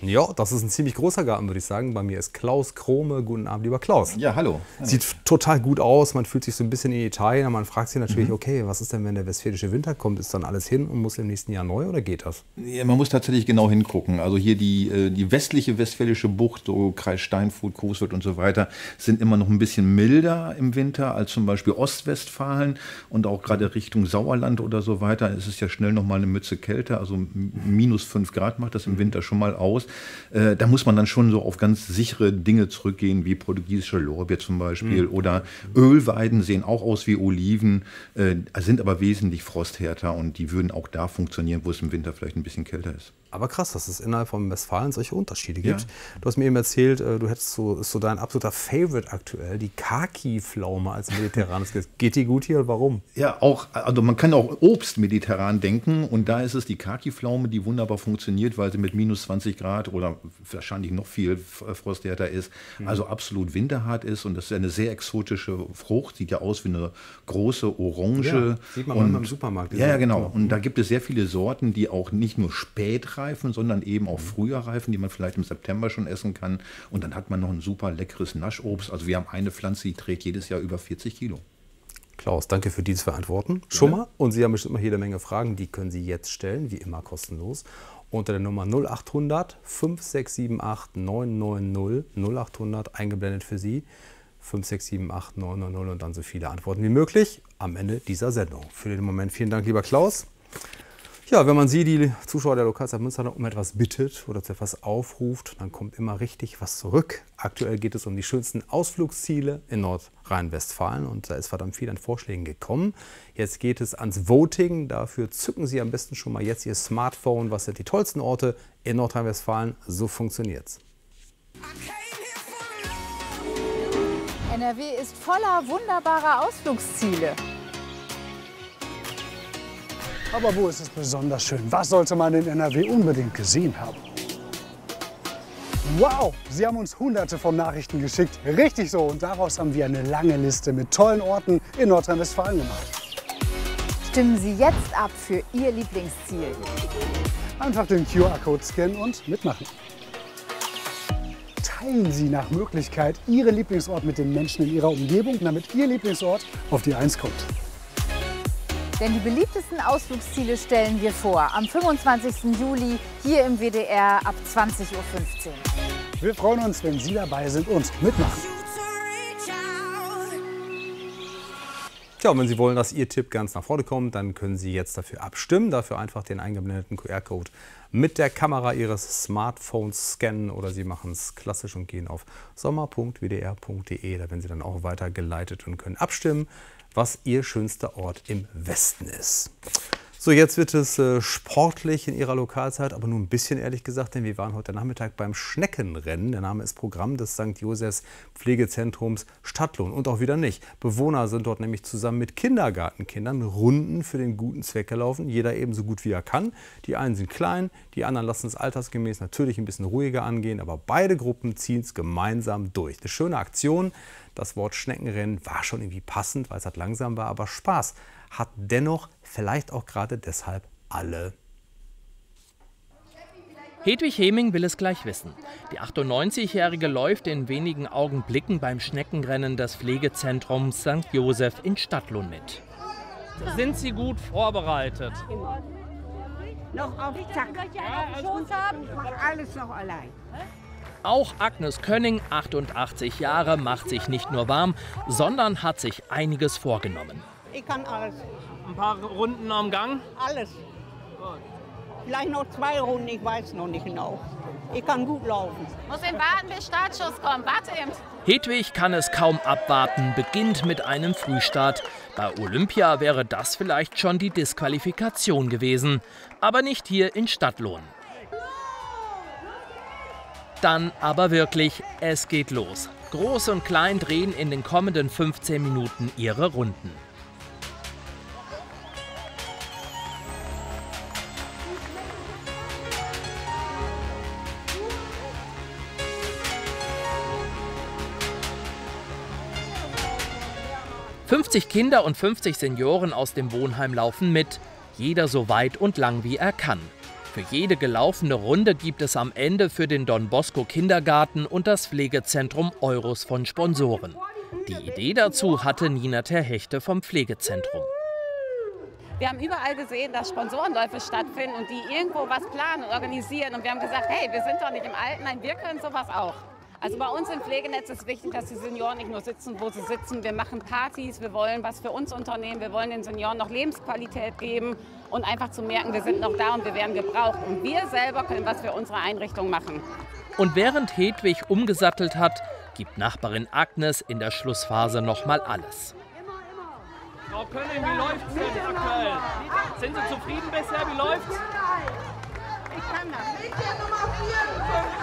Ja, das ist ein ziemlich großer Garten, würde ich sagen. Bei mir ist Klaus Krome. Guten Abend, lieber Klaus. Ja, hallo. Sieht total gut aus. Man fühlt sich so ein bisschen in Italien. Und man fragt sich natürlich, Mhm. okay, was ist denn, wenn der westfälische Winter kommt? Ist dann alles hin und muss im nächsten Jahr neu oder geht das? Ja, man muss tatsächlich genau hingucken. Also hier die, äh, die westliche westfälische Bucht, so Kreis Steinfurt, Coesfeld und so weiter, sind immer noch ein bisschen milder im Winter als zum Beispiel Ostwestfalen und auch gerade Richtung Sauerland oder so weiter. Es ist ja schnell noch mal eine Mütze kälter, also minus fünf Grad macht das im Winter schon mal aus. Äh, da muss man dann schon so auf ganz sichere Dinge zurückgehen, wie portugiesische Lorbeer zum Beispiel. Mhm. Oder Ölweiden sehen auch aus wie Oliven, äh, sind aber wesentlich frosthärter und die würden auch da funktionieren, wo es im Winter vielleicht ein bisschen kälter ist. Aber krass, dass es innerhalb von Westfalen solche Unterschiede gibt. Ja. Du hast mir eben erzählt, du hättest so, ist so dein absoluter Favorite aktuell, die Kaki-Pflaume als mediterranes Gericht. Geht die gut hier und warum? Ja, auch, also man kann auch Obst mediterran denken und da ist es die Kaki-Pflaume, die wunderbar funktioniert, weil sie mit minus zwanzig Grad oder wahrscheinlich noch viel frosthärter ist, mhm. also absolut winterhart ist und das ist eine sehr exotische Frucht, sieht ja aus wie eine große Orange. Ja, sieht man manchmal im Supermarkt. Ja, ja, genau. Und da gibt es sehr viele Sorten, die auch nicht nur spät reifen, sondern eben auch früher reifen, die man vielleicht im September schon essen kann. Und dann hat man noch ein super leckeres Naschobst. Also wir haben eine Pflanze, die trägt jedes Jahr über vierzig Kilo. Klaus, danke für diese Verantworten. Schon mal. Und Sie haben bestimmt noch jede Menge Fragen, die können Sie jetzt stellen, wie immer kostenlos. Unter der Nummer null acht hundert fünf sechs sieben acht neun neun null, null acht hundert, eingeblendet für Sie. fünf sechs sieben acht neun neun null und dann so viele Antworten wie möglich am Ende dieser Sendung. Für den Moment vielen Dank, lieber Klaus. Ja, wenn man Sie, die Zuschauer der Lokalzeit Münster, um etwas bittet oder zu etwas aufruft, dann kommt immer richtig was zurück. Aktuell geht es um die schönsten Ausflugsziele in Nordrhein-Westfalen und da ist verdammt viel an Vorschlägen gekommen. Jetzt geht es ans Voting. Dafür zücken Sie am besten schon mal jetzt Ihr Smartphone. Was sind die tollsten Orte in Nordrhein-Westfalen? So funktioniert's. N R W ist voller wunderbarer Ausflugsziele. Aber wo ist es besonders schön? Was sollte man in N R W unbedingt gesehen haben? Wow, Sie haben uns hunderte von Nachrichten geschickt. Richtig so. Und daraus haben wir eine lange Liste mit tollen Orten in Nordrhein-Westfalen gemacht. Stimmen Sie jetzt ab für Ihr Lieblingsziel. Einfach den Q R-Code scannen und mitmachen. Teilen Sie nach Möglichkeit Ihren Lieblingsort mit den Menschen in Ihrer Umgebung, damit Ihr Lieblingsort auf die Eins kommt. Denn die beliebtesten Ausflugsziele stellen wir vor. Am fünfundzwanzigsten Juli hier im W D R ab zwanzig Uhr fünfzehn. Wir freuen uns, wenn Sie dabei sind und mitmachen. Tja, und wenn Sie wollen, dass Ihr Tipp ganz nach vorne kommt, dann können Sie jetzt dafür abstimmen. Dafür einfach den eingeblendeten Q R-Code mit der Kamera Ihres Smartphones scannen oder Sie machen es klassisch und gehen auf sommer punkt w d r punkt d e. Da werden Sie dann auch weitergeleitet und können abstimmen, was Ihr schönster Ort im Westen ist. So, jetzt wird es äh, sportlich in Ihrer Lokalzeit, aber nur ein bisschen ehrlich gesagt, denn wir waren heute Nachmittag beim Schneckenrennen. Der Name ist Programm des Sankt Josephs Pflegezentrums Stadtlohn und auch wieder nicht. Bewohner sind dort nämlich zusammen mit Kindergartenkindern Runden für den guten Zweck gelaufen. Jeder ebenso gut wie er kann. Die einen sind klein, die anderen lassen es altersgemäß natürlich ein bisschen ruhiger angehen, aber beide Gruppen ziehen es gemeinsam durch. Eine schöne Aktion. Das Wort Schneckenrennen war schon irgendwie passend, weil es halt langsam war, aber Spaß hat dennoch vielleicht auch gerade deshalb alle. Hedwig Heming will es gleich wissen. Die achtundneunzigjährige läuft in wenigen Augenblicken beim Schneckenrennen des Pflegezentrums Sankt Joseph in Stadtlohn mit. Sind Sie gut vorbereitet? Noch auf Zack. Schoß haben, ich mache alles noch allein. Auch Agnes Könning, achtundachtzig Jahre, macht sich nicht nur warm, sondern hat sich einiges vorgenommen. Ich kann alles. Ein paar Runden am Gang? Alles. Vielleicht noch zwei Runden, ich weiß noch nicht genau. Ich kann gut laufen. Muss in warten, bis Startschuss kommt. Warte eben. Hedwig kann es kaum abwarten, beginnt mit einem Frühstart. Bei Olympia wäre das vielleicht schon die Disqualifikation gewesen. Aber nicht hier in Stadtlohn. Dann aber wirklich, es geht los. Groß und Klein drehen in den kommenden fünfzehn Minuten ihre Runden. fünfzig Kinder und fünfzig Senioren aus dem Wohnheim laufen mit, jeder so weit und lang wie er kann. Für jede gelaufene Runde gibt es am Ende für den Don Bosco Kindergarten und das Pflegezentrum Euros von Sponsoren. Die Idee dazu hatte Nina Terhechte vom Pflegezentrum. Wir haben überall gesehen, dass Sponsorenläufe stattfinden und die irgendwo was planen und organisieren. Und wir haben gesagt, hey, wir sind doch nicht im Altenheim, wir können sowas auch. Also bei uns im Pflegenetz ist wichtig, dass die Senioren nicht nur sitzen, wo sie sitzen. Wir machen Partys, wir wollen was für uns unternehmen, wir wollen den Senioren noch Lebensqualität geben und einfach zu merken, wir sind noch da und wir werden gebraucht. Und wir selber können was für unsere Einrichtung machen. Und während Hedwig umgesattelt hat, gibt Nachbarin Agnes in der Schlussphase noch mal alles. Frau Könning, wie läuft's denn aktuell? Sind Sie zufrieden bisher? Wie läuft's? Ich kann das.